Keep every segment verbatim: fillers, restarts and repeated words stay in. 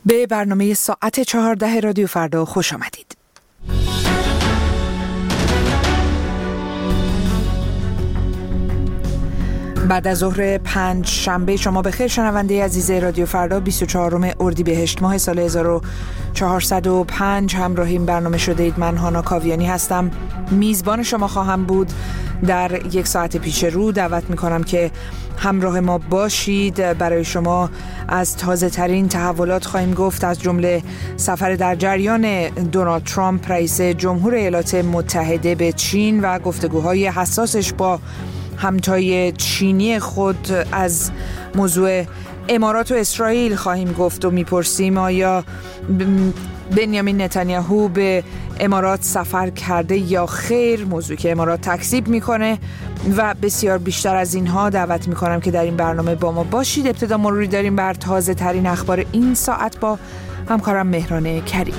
به برنامه ساعت چهارده رادیو فردا خوش آمدید. بعد از ظهر پنج شنبه شما بخیر شنونده عزیز رادیو فردا. بیست و چهارم اردیبهشت ماه سال هزار و چهارصد و پنج همراهیم برنامه شده اید. من هانا کاویانی هستم، میزبان شما خواهم بود در یک ساعت پیش رو. دعوت میکنم که همراه ما باشید. برای شما از تازه ترین تحولات خواهیم گفت، از جمله سفر در جریان دونالد ترامپ رئیس جمهور ایالات متحده به چین و گفتگوهای حساسش با همتای چینی خود. از موضوع امارات و اسرائیل خواهیم گفت و میپرسیم آیا بنیامین نتانیاهو به امارات سفر کرده یا خیر، موضوعی که امارات تکذیب میکنه و بسیار بیشتر از اینها. دعوت میکنم که در این برنامه با ما باشید. ابتدا مروری داریم بر تازه ترین اخبار این ساعت با همکارم مهران کریمی.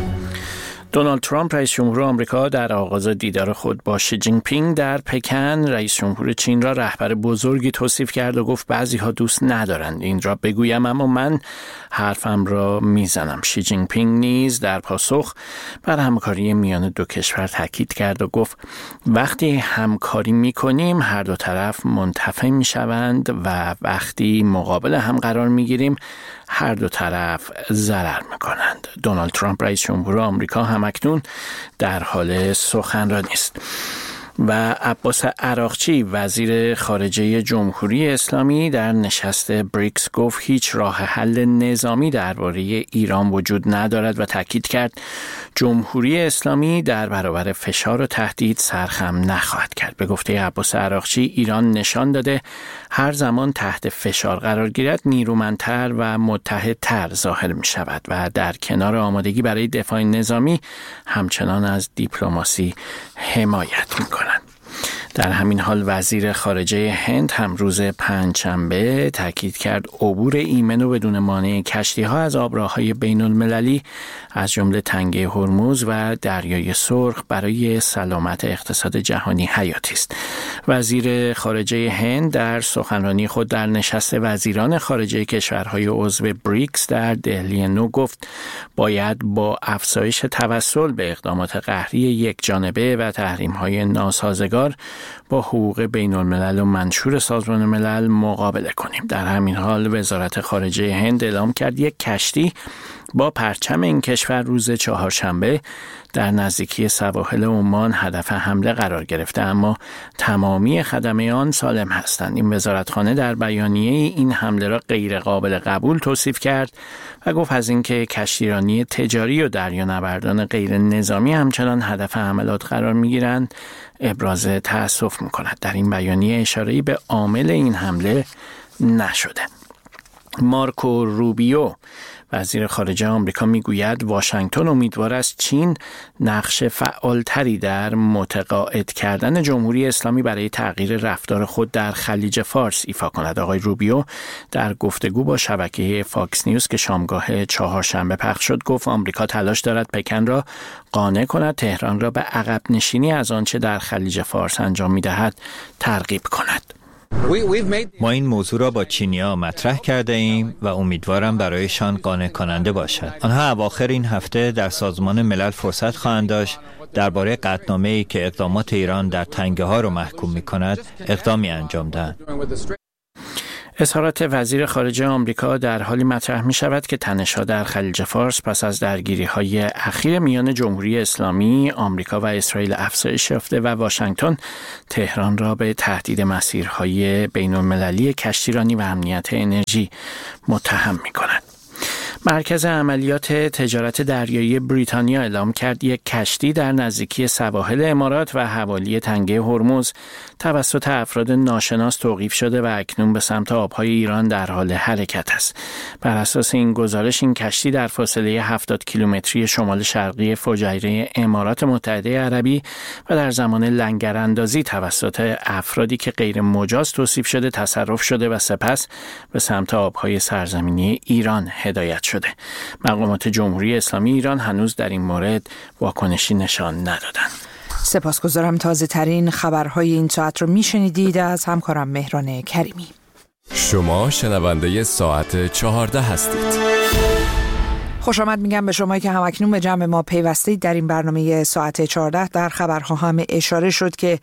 دونالد ترامپ رئیس جمهور آمریکا در آغاز دیدار خود با شی جین پینگ در پکن رئیس جمهور چین را رهبر بزرگی توصیف کرد و گفت بعضی ها دوست ندارند این را بگویم اما من حرفم را میزنم. شی جین پینگ نیز در پاسخ بر همکاری میان دو کشور تاکید کرد و گفت وقتی همکاری میکنیم هر دو طرف منتفع میشوند و وقتی مقابل هم قرار میگیریم هر دو طرف ضرر میکنند. دونالد ترامپ رئیس جمهور آمریکا همکنون در حال سخنرانی است. و عباس عراقچی وزیر خارجه جمهوری اسلامی در نشست بریکس گفت هیچ راه حل نظامی درباره ایران وجود ندارد و تاکید کرد جمهوری اسلامی در برابر فشار و تهدید سرخم نخواهد کرد. به گفته عباس عراقچی ایران نشان داده هر زمان تحت فشار قرار گیرد نیرومندتر و متحدتر ظاهر می شود و در کنار آمادگی برای دفاع نظامی همچنان از دیپلماسی حمایت می کند. در همین حال وزیر خارجه هند هم روز پنجشنبه تاکید کرد عبور ایمن و بدون مانع کشتی‌ها از آبراههای بین المللی از جمله تنگه هرمز و دریای سرخ برای سلامت اقتصاد جهانی حیاتی است. وزیر خارجه هند در سخنرانی خود در نشست وزیران خارجه کشورهای عضو بریکس در دهلی نو گفت باید با افزایش توسل به اقدامات قهری یک جانبه و تحریم‌های ناسازگار با حقوق بین الملل و منشور سازمان ملل مقابله کنیم. در همین حال وزارت خارجه هند اعلام کرد یک کشتی با پرچم این کشور روز چهارشنبه در نزدیکی سواحل عمان هدف حمله قرار گرفته اما تمامی خدمه آن سالم هستند. این وزارتخانه در بیانیه این حمله را غیر قابل قبول توصیف کرد و گفت از اینکه کشتیرانی تجاری و دریانوردان غیر نظامی همچنان هدف حملات قرار می‌گیرند ابراز تأسف می‌کند. در این بیانیه اشاره‌ای به عامل این حمله نشده. مارکو روبیو وزیر خارجه آمریکا میگوید واشنگتن امیدوار است چین نقش فعالتری در متقاعد کردن جمهوری اسلامی برای تغییر رفتار خود در خلیج فارس ایفا کند. آقای روبیو در گفتگو با شبکه فاکس نیوز که شامگاه چهارشنبه پخش شد گفت آمریکا تلاش دارد پکن را قانع کند تهران را به عقب نشینی از آنچه در خلیج فارس انجام می‌دهد ترغیب کند. ما این موضوع را با چینی‌ها مطرح کرده ایم و امیدوارم برایشان قانع کننده باشد. آنها اواخر این هفته در سازمان ملل فرصت خواهند داشت درباره قطعنامه‌ای که اقدامات ایران در تنگه ها را محکوم می‌کند اقدامی انجام دهند. اظهارات وزیر خارجه آمریکا در حالی مطرح می شود که تنش‌ها در خلیج فارس پس از درگیری‌های اخیر میان جمهوری اسلامی، آمریکا و اسرائیل افزایش یافته و واشنگتن تهران را به تهدید مسیرهای بین‌المللی کشتیرانی و امنیت انرژی متهم می کند. مرکز عملیات تجارت دریایی بریتانیا اعلام کرد یک کشتی در نزدیکی سواحل امارات و حوالی تنگه هرمز توسط افراد ناشناس توقیف شده و اکنون به سمت آبهای ایران در حال حرکت است. بر اساس این گزارش این کشتی در فاصله هفتاد کیلومتری شمال شرقی فجیره امارات متحده عربی و در زمان لنگراندازی توسط افرادی که غیر مجاز توصیف شده تصرف شده و سپس به سمت آبهای سرزمینی ایران هدایت شده. مقامات جمهوری اسلامی ایران هنوز در این مورد واکنشی نشان ندادند. سپاسگزارم. تازه ترین خبرهای این ساعت رو میشنیدید از همکارم مهران کریمی. شما شنونده ساعت چهارده هستید. خوش آمد میگم به شما که همکنون به جمع ما پیوستید. در این برنامه ساعت چهارده در خبرها هم اشاره شد که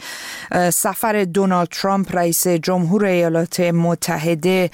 سفر دونالد ترامپ رئیس جمهور ایالات متحده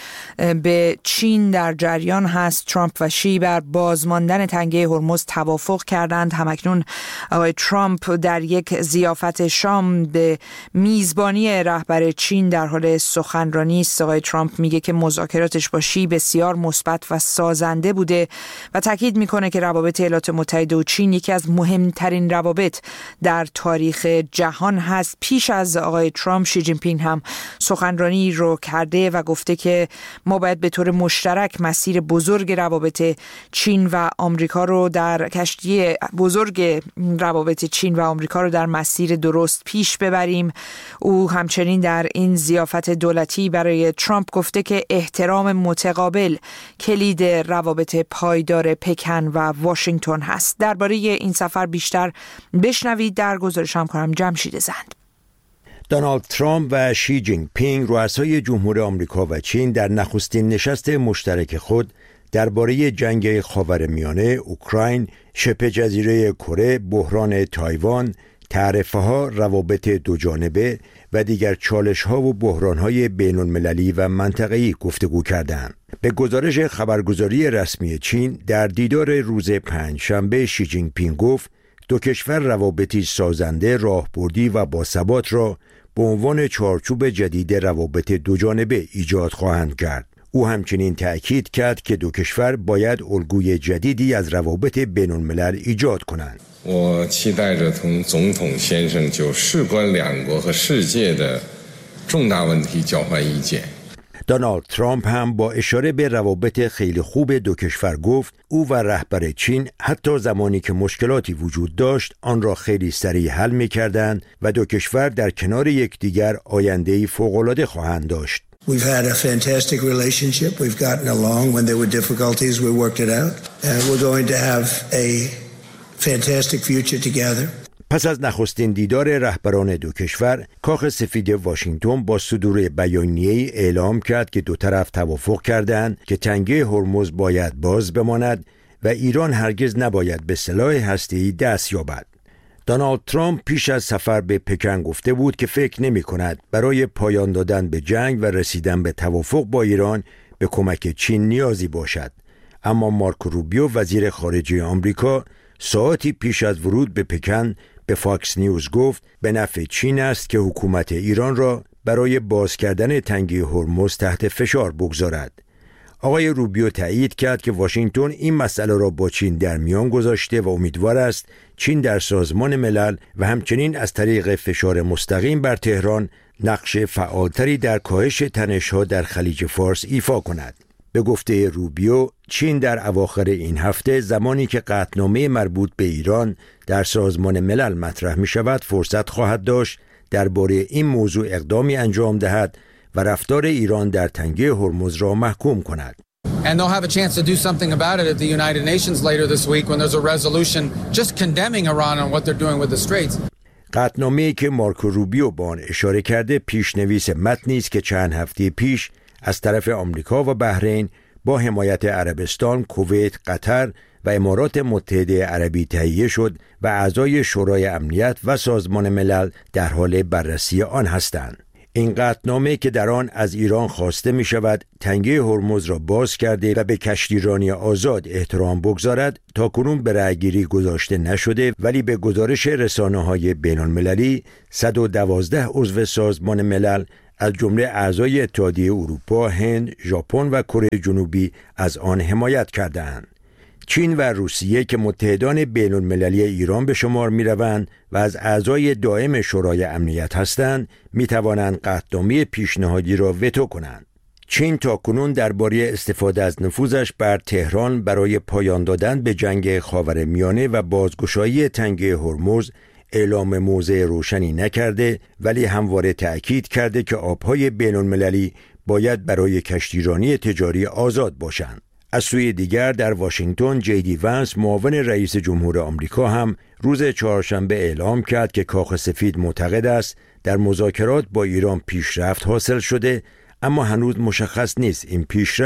به چین در جریان هست. ترامپ و شی بر بازماندن تنگه هرمز توافق کردند. همکنون آقای ترامپ در یک ضیافت شام به میزبانی رهبر چین در حال سخنرانی است. آقای ترامپ میگه که مذاکراتش با شی بسیار مثبت و سازنده بوده و تاکید میکنه که روابط ایالات متحده و چین یکی از مهمترین روابط در تاریخ جهان هست. پیش از آقای ترامپ شی جین پینگ هم سخنرانی رو کرده و گفته که ما باید به طور مشترک مسیر بزرگ روابط چین و آمریکا رو در کشتی بزرگ روابط چین و آمریکا رو در مسیر درست پیش ببریم. او همچنین در این ضیافت دولتی برای ترامپ گفته که احترام متقابل کلید روابط پایدار پکن و واشنگتن هست. درباره این سفر بیشتر بشنوید در گزارش هم کنم جمشید زند. دونالد ترامپ و شی جین پینگ رؤسای جمهور آمریکا و چین در نخستین نشست مشترک خود درباره جنگ خاورمیانه، اوکراین، شبه جزیره کره، بحران تایوان، تعرفه‌ها، روابط دوجانبه و دیگر چالش‌ها و بحران‌های بین‌المللی و منطقه‌ای گفتگو کردند. به گزارش خبرگزاری رسمی چین در دیدار روز پنجشنبه شی جین پینگ گفت دو کشور روابطی سازنده، راهبردی و باثبات را به عنوان چارچوب جدید روابط دوجانبه ایجاد خواهند کرد. او همچنین تأکید کرد که دو کشور باید الگوی جدیدی از روابط بین‌الملل ایجاد کنند. 我期待着同总统先生就事关两国和世界的重大问题交换意见。 دونالد ترامپ هم با اشاره به روابط خیلی خوب دو کشور گفت او و رهبر چین حتی زمانی که مشکلاتی وجود داشت آن را خیلی سریع حل می‌کردند و دو کشور در کنار یکدیگر آینده‌ای فوق‌العاده خواهند داشت. We've had a fantastic relationship. We've gotten along. When there were difficulties, we worked it out. And we're going to have a fantastic future together. پس از نخستین دیدار رهبران دو کشور، کاخ سفید واشنگتن با صدور بیانیه‌ای اعلام کرد که دو طرف توافق کردند که تنگه هرمز باید باز بماند و ایران هرگز نباید به سلاح هسته‌ای دست یابد. دونالد ترامپ پیش از سفر به پکن گفته بود که فکر نمی کند برای پایان دادن به جنگ و رسیدن به توافق با ایران به کمک چین نیازی باشد. اما مارکو روبیو وزیر خارجه آمریکا ساعتی پیش از ورود به پکن به فاکس نیوز گفت به نفع چین است که حکومت ایران را برای باز کردن تنگه هرمز تحت فشار بگذارد. آقای روبیو تایید کرد که واشنگتن این مسئله را با چین در میان گذاشته و امیدوار است چین در سازمان ملل و همچنین از طریق فشار مستقیم بر تهران نقش فعالتری در کاهش تنش‌ها در خلیج فارس ایفا کند. به گفته روبیو، چین در اواخر این هفته زمانی که قطعنامه مربوط به ایران در سازمان ملل مطرح می شود فرصت خواهد داشت درباره این موضوع اقدامی انجام دهد و رفتار ایران در تنگه هرمز را محکوم کند. And they'll have a chance to do something about it at the United Nations later this week when there's a resolution just condemning Iran on what they're doing with the Straits. قطعنامه‌ای که مارکو روبیو با آن اشاره کرده پیشنویس متنی است که چند هفته پیش از طرف آمریکا و بحرین با حمایت عربستان، کویت، قطر و امارات متحده عربی تهیه شد و اعضای شورای امنیت و سازمان ملل در حال بررسی آن هستند. این قطعنامه که در آن از ایران خواسته می شود تنگه هرمز را باز کرده و به کشتیرانی آزاد احترام بگذارد تا کنون به رأیگیری گذاشته نشده، ولی به گزارش رسانه‌های بین‌المللی صد و دوازده عضو سازمان ملل از جمله اعضای اتحادیه اروپا، هند، ژاپن و کره جنوبی از آن حمایت کردند. چین و روسیه که متحدان بین‌المللی ایران به شمار می‌روند و از اعضای دائم شورای امنیت هستند، می‌توانند قطعنامه پیشنهادی را وتو کنند. چین تاکنون درباره استفاده از نفوذش بر تهران برای پایان دادن به جنگ خاورمیانه و بازگشایی تنگه هرمز اعلام موضع روشنی نکرده، ولی همواره تأکید کرده که آب‌های بین‌المللی باید برای کشتیرانی تجاری آزاد باشند. از سوی دیگر در واشنگتن جی دی ونس معاون رئیس جمهور آمریکا هم روز چهارشنبه اعلام کرد که کاخ سفید معتقد است در مذاکرات با ایران پیشرفت حاصل شده، اما هنوز مشخص نیست این پیشرفت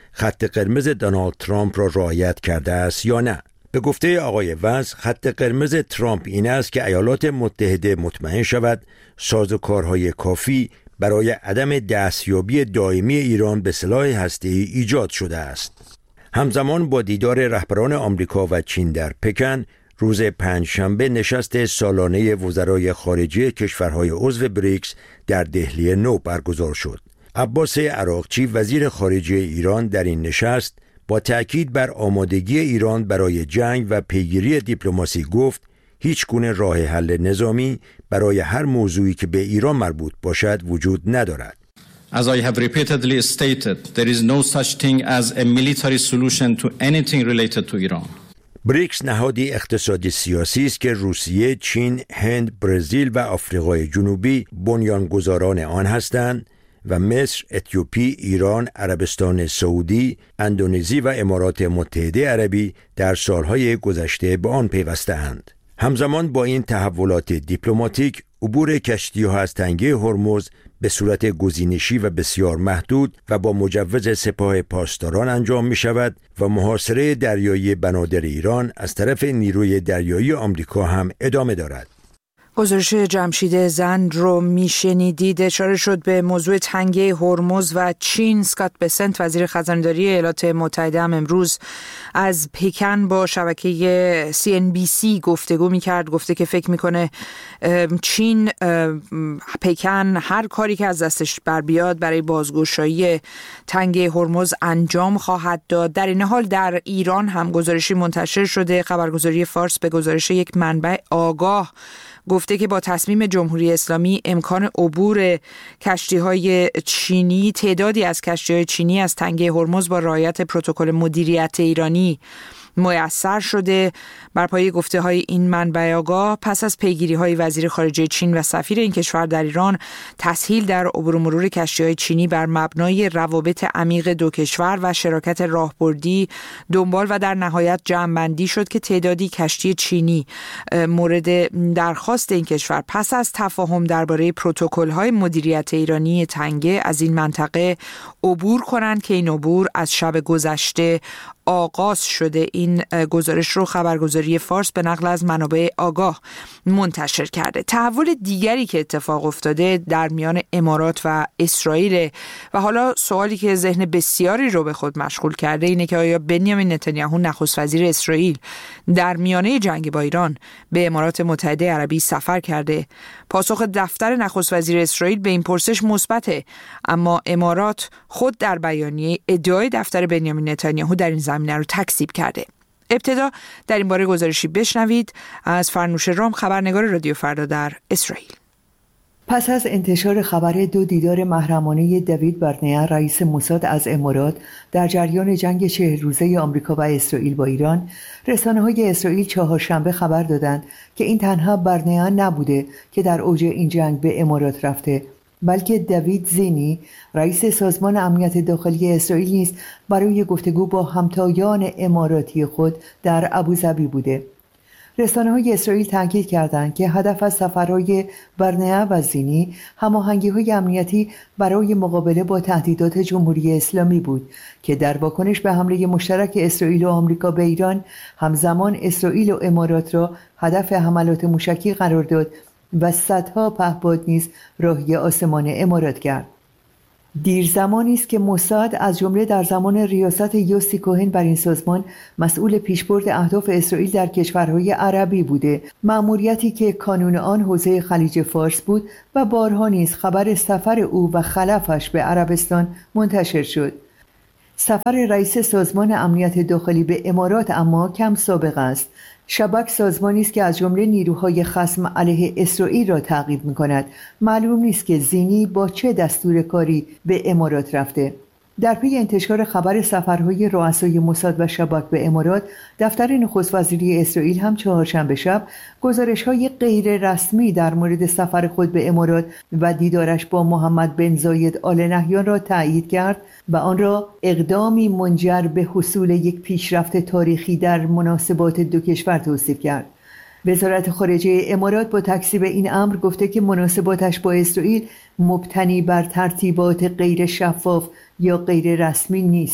خط قرمز دونالد ترامپ را رعایت کرده است یا نه. به گفته آقای وز، خط قرمز ترامپ این است که ایالات متحده مطمئن شود سازوکارهای کافی برای عدم دستیابی دائمی ایران به سلاح هسته‌ای ایجاد شده است. همزمان با دیدار رهبران آمریکا و چین در پکن، روز پنجشنبه نشست سالانه وزرای خارجه کشورهای عضو بریکس در دهلی نو برگزار شد. عباس عراقچی وزیر خارجه ایران در این نشست با تأکید بر آمادگی ایران برای جنگ و پیگیری دیپلماسی گفت هیچ گونه راه حل نظامی برای هر موضوعی که به ایران مربوط باشد وجود ندارد. As I have repeatedly stated, there is no such thing as a military solution to anything related to Iran. بریکس نهادی اقتصادی سیاسی است که روسیه، چین، هند، برزیل و آفریقای جنوبی بنیانگذاران آن هستند و مصر، اتیوپی، ایران، عربستان سعودی، اندونزی و امارات متحده عربی در سالهای گذشته به آن پیوسته‌اند. همزمان با این تحولات دیپلماتیک، عبور کشتی‌ها از تنگه هرمز به صورت گزینشی و بسیار محدود و با مجوز سپاه پاسداران انجام می شود و محاصره دریایی بنادر ایران از طرف نیروی دریایی آمریکا هم ادامه دارد. گزارش جمشید زند رو میشنیدید. اشاره شد به موضوع تنگه هرمز و چین. اسکات بسنت وزیر خزانداری ایالات متحده هم امروز از پکن با شبکه سی ان بی سی گفتگو میکرد. گفته که فکر میکنه چین پکن هر کاری که از دستش بر بیاد برای بازگشایی تنگه هرمز انجام خواهد داد. در این حال در ایران هم گزارشی منتشر شده. خبرگزاری فارس به گزارش یک منبع آگاه گفته که با تصمیم جمهوری اسلامی امکان عبور کشتی‌های چینی، تعدادی از کشتی‌های چینی از تنگه هرمز با رعایت پروتکل مدیریت ایرانی میسر شده. بر پایه گفته‌های این منبع آگاه، پس از پیگیری‌های وزیر خارجه چین و سفیر این کشور در ایران، تسهیل در عبور و مرور کشتی‌های چینی بر مبنای روابط عمیق دو کشور و شراکت راهبردی دنبال و در نهایت جمع‌بندی شد که تعدادی کشتی چینی مورد درخواست این کشور پس از تفاهم درباره پروتکل‌های مدیریت ایرانی تنگه از این منطقه عبور کنند که این عبور از شب گذشته آغاز شده. این گزارش رو خبرگزاری فارس به نقل از منابع آگاه منتشر کرده. تحول دیگری که اتفاق افتاده در میان امارات و اسرائیل و حالا سوالی که ذهن بسیاری رو به خود مشغول کرده اینه که آیا بنیامین نتانیاهو نخست وزیر اسرائیل در میانه جنگ با ایران به امارات متحده عربی سفر کرده؟ پاسخ دفتر نخست وزیر اسرائیل به این پرسش مثبته، اما امارات خود در بیانیه ادعای دفتر بنیامین نتانیاهو در این زمینه رو تکذیب کرده. ابتدا در این باره گزارشی بشنوید از فرنوش رام، خبرنگار رادیو فردا در اسرائیل. پس از انتشار خبر دو دیدار محرمانه دیوید برنیا رئیس موساد از امارات در جریان جنگ چهل روزه آمریکا و اسرائیل با ایران، رسانه‌های اسرائیل چهارشنبه خبر دادند که این تنها برنیا نبوده که در اوج این جنگ به امارات رفته، بلکه دیوید زینی رئیس سازمان امنیت داخلی اسرائیل نیز برای گفتگو با همتایان اماراتی خود در ابوظبی بوده. رسانه‌های اسرائیل تاکید کردند که هدف از سفرهای برنیا و زینی هماهنگی‌های امنیتی برای مقابله با تهدیدات جمهوری اسلامی بود که در واکنش به حمله مشترک اسرائیل و آمریکا به ایران، همزمان اسرائیل و امارات را هدف حملات موشکی قرار داد و صدها پهپاد نیز راهی آسمان امارات کرد. دیر زمانی است که موساد از جمله در زمان ریاست یوسی کوهن بر این سازمان مسئول پیشبرد اهداف اسرائیل در کشورهای عربی بوده، مأموریتی که کانون آن حوزه خلیج فارس بود و بارها نیز خبر سفر او و خلفش به عربستان منتشر شد. سفر رئیس سازمان امنیت داخلی به امارات اما کم سابقه است. شباک سازمانی است که از جمله نیروهای خصم علیه اسرائیل را تعقیب می‌کند. معلوم نیست که زینی با چه دستور کاری به امارات رفته. در پی انتشار خبر سفرهای رؤسای موساد و شباک به امارات، دفتر نخست وزیری اسرائیل هم چهارشنبه شب گزارش‌های غیر رسمی در مورد سفر خود به امارات و دیدارش با محمد بن زاید آل نهیان را تایید کرد و آن را اقدامی منجر به حصول یک پیشرفت تاریخی در مناسبات دو کشور توصیف کرد. وزارت خارجه امارات با تکذیب این امر گفته که مناسباتش با اسرائیل مبتنی بر ترتیبات غیر شفاف یا غیر رسمی نیست.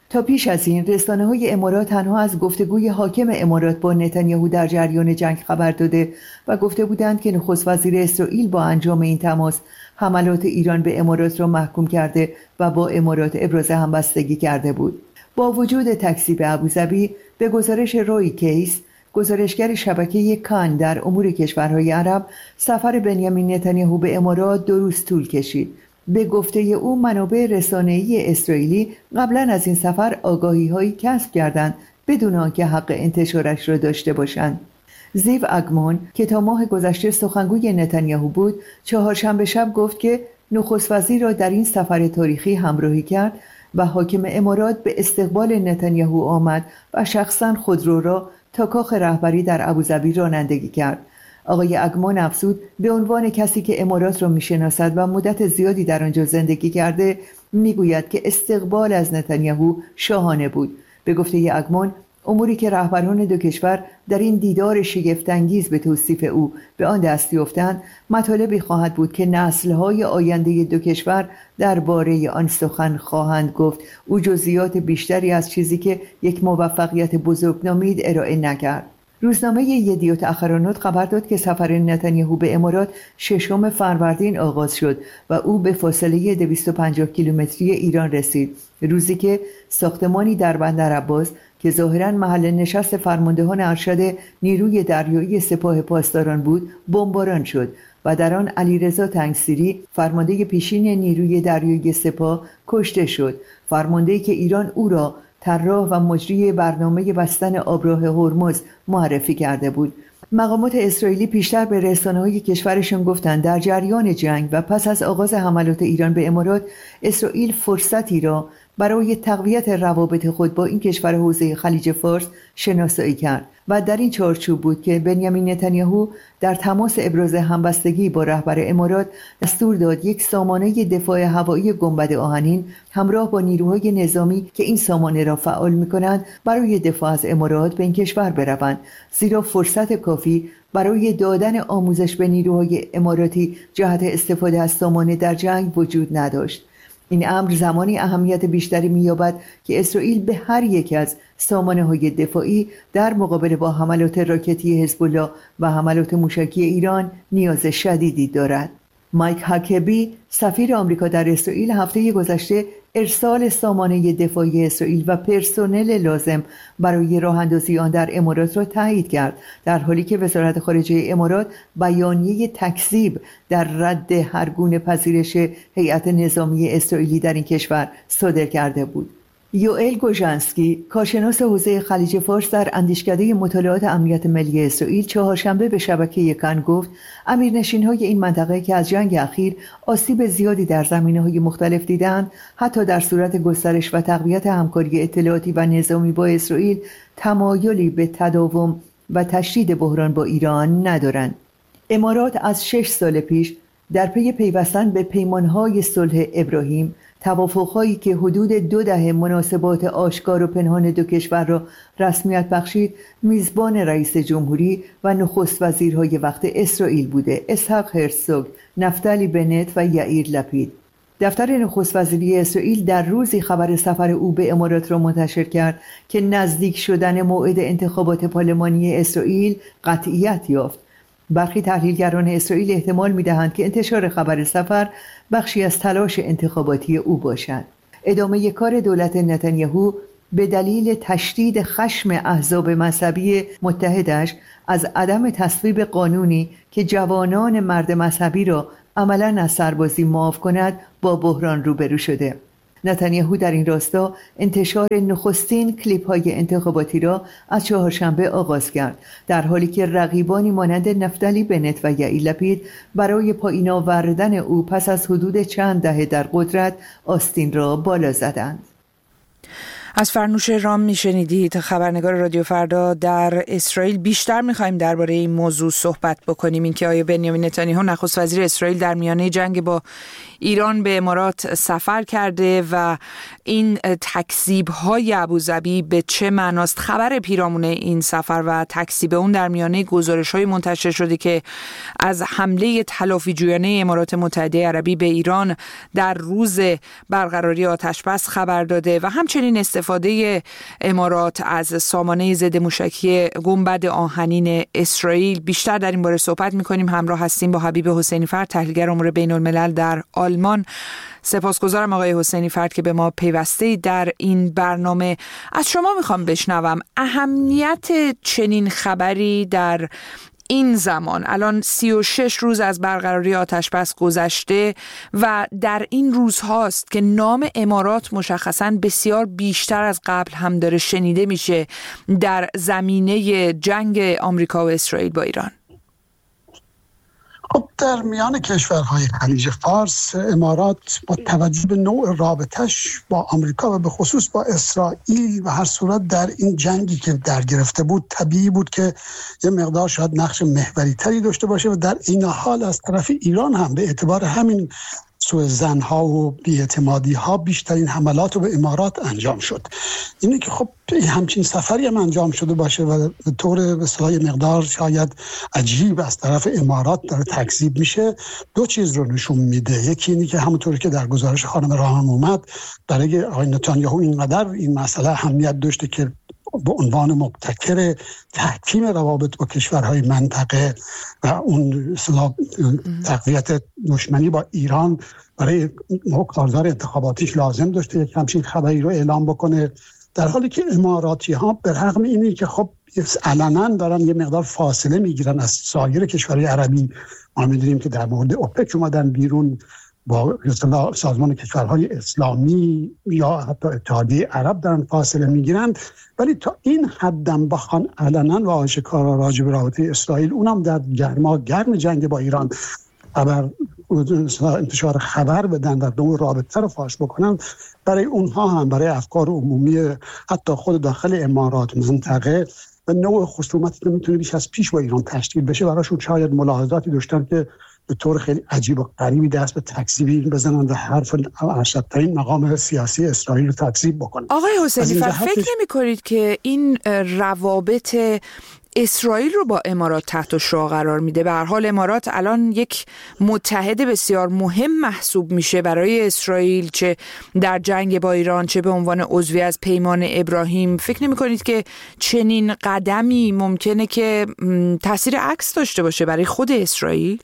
تا پیش از این رسانه‌های امارات تنها از گفتگوی حاکم امارات با نتانیاهو در جریان جنگ خبر داده و گفته بودند که نخست وزیر اسرائیل با انجام این تماس حملات ایران به امارات را محکوم کرده و با امارات ابراز همبستگی کرده بود. با وجود تکذیب ابوظبی، به گزارش روی کیس، گزارشگر شبکه کان در امور کشورهای عرب، سفر بنیامین نتانیاهو به امارات دو روز طول کشید. به گفته او منابع رسانه‌ای اسرائیلی قبلا از این سفر آگاهی‌هایی کسب کردند بدون آنکه حق انتشارش را داشته باشند. زیو اگمون که تا ماه گذشته سخنگوی نتانیاهو بود، چهارشنبه شب گفت که نخست وزیر را در این سفر تاریخی همراهی کرد و حاکم امارات به استقبال نتانیاهو آمد و شخصاً خودرو را تا کاخ رهبری در ابوظبی رانندگی کرد. آقای اگمون افزود به عنوان کسی که امارات را میشناسد و مدت زیادی در آنجا زندگی کرده، میگوید که استقبال از نتانیاهو شاهانه بود. به گفته اگمون، اموری که رهبران دو کشور در این دیدار شگفت‌انگیز به توصیف او به آن دست یافتند، مطالبی خواهد بود که نسل‌های آینده دو کشور درباره آن سخن خواهند گفت. او جزئیات بیشتری از چیزی که یک موفقیت بزرگ نامید ارائه نکرد. روزنامه یدیوت اخرانوت خبر داد که سفر نتانیاهو به امارات ششم فروردین آغاز شد و او به فاصله دویست و پنجاه کیلومتری ایران رسید، روزی که ساختمانی در بندر عباس که ظاهراً محل نشست فرماندهان ارشد نیروی دریایی سپاه پاسداران بود، بمباران شد و در آن علیرضا تنگسیری، فرمانده پیشین نیروی دریایی سپاه، کشته شد. فرمانده‌ای که ایران او را طراح و مجری برنامه بستن آبراه هرمز معرفی کرده بود. مقامات اسرائیلی پیشتر به رسانه‌های کشورشان گفتند در جریان جنگ و پس از آغاز حملات ایران به امارات، اسرائیل فرصتی را برای تقویت روابط خود با این کشور حوزه خلیج فارس شناسایی کرد و در این چارچوب بود که بنیامین نتانیاهو در تماس ابراز همبستگی با رهبر امارات دستور داد یک سامانه دفاع هوایی گنبد آهنین همراه با نیروهای نظامی که این سامانه را فعال می‌کنند برای دفاع از امارات به این کشور بروند، زیرا فرصت کافی برای دادن آموزش به نیروهای اماراتی جهت استفاده از سامانه در جنگ وجود نداشت. این امر زمانی اهمیت بیشتری می‌یابد که اسرائیل به هر یک از سامانه‌های دفاعی در مقابله با حملات راکتی حزب الله و حملات موشکی ایران نیاز شدیدی دارد. مایک هاکبی، سفیر آمریکا در اسرائیل، هفته گذشته ارسال سامانه دفاعی اسرائیل و پرسنل لازم برای راه اندازی آن در امارات را تایید کرد، در حالی که وزارت خارجه امارات بیانیه تکذیب در رد هر گونه پذیرش هیئت نظامی اسرائیلی در این کشور صادر کرده بود. یوئل گوژانسکی، کارشناس حوزه خلیج فارس در اندیشکده مطالعات امنیت ملی اسرائیل، چهارشنبه به شبکه کان گفت امیرنشین‌های این منطقه که از جنگ اخیر آسیب زیادی در زمینه‌های مختلف دیدند، حتی در صورت گسترش و تقویت همکاری اطلاعاتی و نظامی با اسرائیل تمایلی به تداوم و تشدید بحران با ایران ندارند. امارات از شش سال پیش در پی پیوستن به پیمانهای صلح ابراهیم، توافق‌هایی که حدود دو دهه مناسبات آشکار و پنهان دو کشور را رسمیت بخشید، میزبان رئیس جمهوری و نخست وزیرهای وقت اسرائیل بوده: اسحاق هرزوگ، نفتالی بنت و یائیر لپید. دفتر نخست وزیری اسرائیل در روزی خبر سفر او به امارات را منتشر کرد که نزدیک شدن موعد انتخابات پارلمانی اسرائیل قطعیت یافت. برخی تحلیلگران اسرائیل احتمال می‌دهند که انتشار خبر سفر بخشی از تلاش انتخاباتی او باشد. ادامه کار دولت نتانیاهو به دلیل تشدید خشم احزاب مذهبی متحدش از عدم تصویب قانونی که جوانان مرد مذهبی را عملاً از سربازی معاف کند با بحران روبرو شده. نتانیاهو در این راستا انتشار نخستین کلیپ‌های انتخاباتی را از چهارشنبه آغاز کرد، در حالی که رقیبانی مانند نفتالی بنت و یائیر لپید برای پایین آوردن او پس از حدود چند دهه در قدرت آستین را بالا زدند. از فرنوش رام میشنیدید، خبرنگار رادیو فردا در اسرائیل. بیشتر میخوایم درباره این موضوع صحبت بکنیم، اینکه آیا بنیامین نتانیاهو نخست وزیر اسرائیل در میانه جنگ با ایران به امارات سفر کرده و این تکذیب‌های ابوظبی به چه معناست؟ خبر پیرامون این سفر و تکذیب اون در میانه گزارش‌های منتشر شده که از حمله تلافی‌جویانه امارات متحده عربی به ایران در روز برقراری آتش‌بس خبر داده و همچنین استفاده استفاده امارات از سامانه ضد موشکی گنبد آهنین اسرائیل. بیشتر در این باره صحبت می‌کنیم. همراه هستیم با حبیب حسینی فرد، تحلیلگر امور بین الملل در آلمان. سپاسگزارم آقای حسینی فرد که به ما پیوسته در این برنامه. از شما میخوام بشنوم اهمیت چنین خبری در این زمان. الان سی و شش روز از برقراری آتش بس گذشته و در این روزهاست که نام امارات مشخصاً بسیار بیشتر از قبل هم داره شنیده میشه در زمینه جنگ آمریکا و اسرائیل با ایران. خب در میان کشورهای خلیج فارس امارات با توجه به نوع رابطش با آمریکا و به خصوص با اسرائیل و هر صورت در این جنگی که در گرفته بود طبیعی بود که یه مقدار شاید نقش محوری تری داشته باشه و در این حال از طرف ایران هم به اعتبار همین سوء ظن‌ها و بی‌اعتمادی‌ها بیشترین حملات رو به امارات انجام شد. اینه که خب همچین سفری هم انجام شده باشه و به طور به اصطلاح مقدار شاید عجیب از طرف امارات داره تکذیب میشه، دو چیز رو نشون میده. یکی اینه که همونطوری که در گزارش خانم راهم اومد، برای آقای نتانیاهو اینقدر این مسئله اهمیت داشته که به عنوان مبتکر تحکیم روابط با کشورهای منطقه و اون اصطلاح تقویت دشمنی با ایران برای کارزار انتخاباتیش لازم داشته یک همچین خبری رو اعلام بکنه، در حالی که اماراتی ها به رغم اینی که خب علنا دارن یه مقدار فاصله میگیرن از سایر کشورهای عربی. ما میدونیم که در مورد اوپک اومدن بیرون، با سازمان کشورهای اسلامی یا حتی اتحادیه عرب دارن فاصله میگیرن، ولی تا این حدم بخوان علنا و آشکارا راجع به رابطه اسرائیل، اونم در گرما گرم جنگ با ایران خبر انتشار خبر بدن و اون رابطه رو فاش بکنن، برای اونها هم برای افکار عمومی حتی خود داخل امارات منطقه و نوع خصومتی که میتونه بیش از پیش با ایران تشکیل بشه، براشون شاید ملاحظاتی داشتن که به طور خیلی عجیب و غریبی دست به تکذیب بزنن و حرف ارشدترین مقام سیاسی اسرائیل رو تکذیب بکنن. آقای حسینی فرد فکر نمی کنید که این روابط اسرائیل رو با امارات تحت شعاع قرار میده؟ به هر حال امارات الان یک متحد بسیار مهم محسوب میشه برای اسرائیل، چه در جنگ با ایران چه به عنوان عضوی از پیمان ابراهیم. فکر نمی کنید که چنین قدمی ممکنه که تاثیر عکس داشته باشه برای خود اسرائیل؟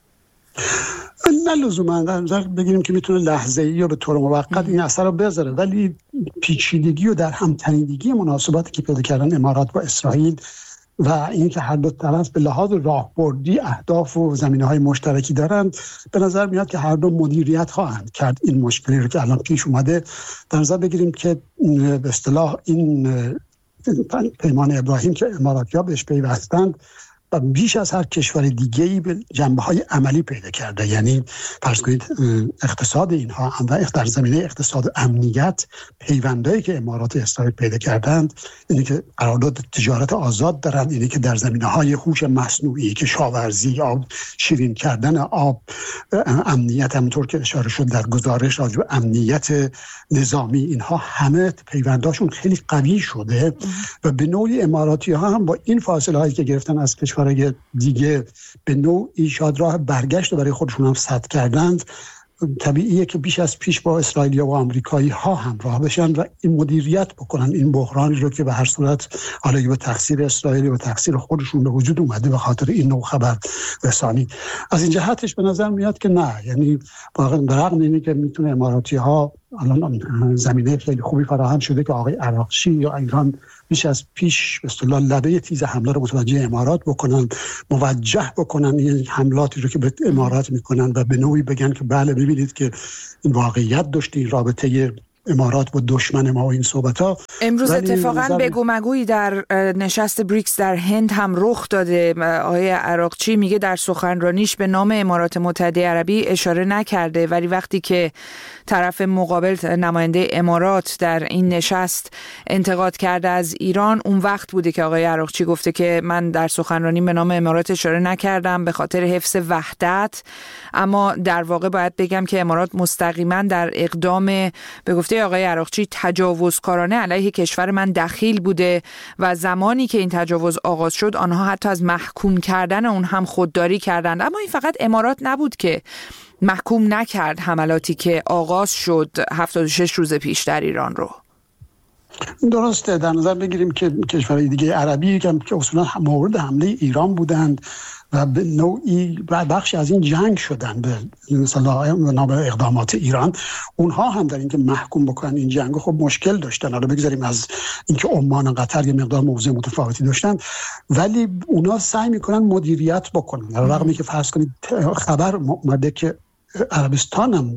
نه لزوما در نظر بگیریم که میتونه لحظه‌ای یا به طور موقت این اثر رو بذاره، ولی پیچیدگی و در همتنیدگی مناسباتی که پیدا کردن امارات با اسرائیل و اینکه هر دو طرف به لحاظ راهبردی اهداف و زمینه‌های مشترکی دارند، به نظر میاد که هر دو مدیریت خواهند کرد این مشکلی رو که الان پیش اومده. در نظر بگیریم که به اصطلاح این پیمان ابراهیم که اماراتی‌ها بهش پیوستند و بیش از هر کشور دیگه‌ای به جنبه‌های عملی پیدا کرده. یعنی فرض کنید اقتصاد اینها هم و در زمینه اقتصاد و امنیت پیوندایی که امارات اسرائیل پیدا کردند، اینی که قرارداد تجارت آزاد دارن، اینی که در زمینه‌های هوش مصنوعی، کشاورزی، آب شیرین کردن آب، امنیت، همونطور که اشاره شد در گزارش راجع به امنیت نظامی، اینها همه پیونداشون خیلی قوی شده و به نوعی اماراتی‌ها هم با این فاصله‌هایی که گرفتن از کشور دیگه به نوعی شاید راه برگشت برای خودشون هم سد کردند. طبیعیه که بیش از پیش با اسرائیلیا و آمریکایی ها همراه بشن و این مدیریت بکنن این بحرانی رو که به هر صورت حالا به تقصیر اسرائیل و تقصیر خودشون به وجود اومده به خاطر این نوع خبر رسانی. از این جهتش به نظر میاد که نه، یعنی واقعا برغم اینی که میتونه اماراتی ها الان زمینه خیلی خوبی فراهم شده که آقای عراقچی یا ایران بیش از پیش به اصطلاح لبه تیز حمله رو متوجه امارات بکنن، موجه بکنن این حملاتی رو که به امارات میکنن و به نوعی بگن که بله ببینید که این واقعیت داشته این رابطه امارات با دشمن ما و این صحبت‌ها. امروز اتفاقاً بگو مگویی در نشست بریکس در هند هم رخ داده. آقای عراقچی میگه در سخنرانیش به نام امارات متحده عربی اشاره نکرده، ولی وقتی که طرف مقابل نماینده امارات در این نشست انتقاد کرده از ایران، اون وقت بوده که آقای عراقچی گفته که من در سخنرانی به نام امارات اشاره نکردم به خاطر حفظ وحدت. اما در واقع باید بگم که امارات مستقیما در اقدام به گفته آقای عراقچی تجاوزکارانه علیه کشور من دخیل بوده و زمانی که این تجاوز آغاز شد آنها حتی از محکوم کردن اون هم خودداری کردند. اما این فقط امارات نبود که محکوم نکرد حملاتی که آغاز شد هفتاد و شش روز پیش در ایران رو. درسته. در نظر بگیریم که کشورهای دیگه عربی که اصولا مورد حمله ایران بودند و به نوعی بخشی از این جنگ شدن به مثلا نام اقدامات ایران، اونها هم در اینکه محکوم بکنن این جنگ خب مشکل داشتن. حالا بگذاریم از اینکه عمان و قطر یه مقدار موضع متفاوتی داشتن، ولی اونا سعی میکنن مدیریت بکنن. در رغمی که فرض کنید خبر اومده که عربستان هم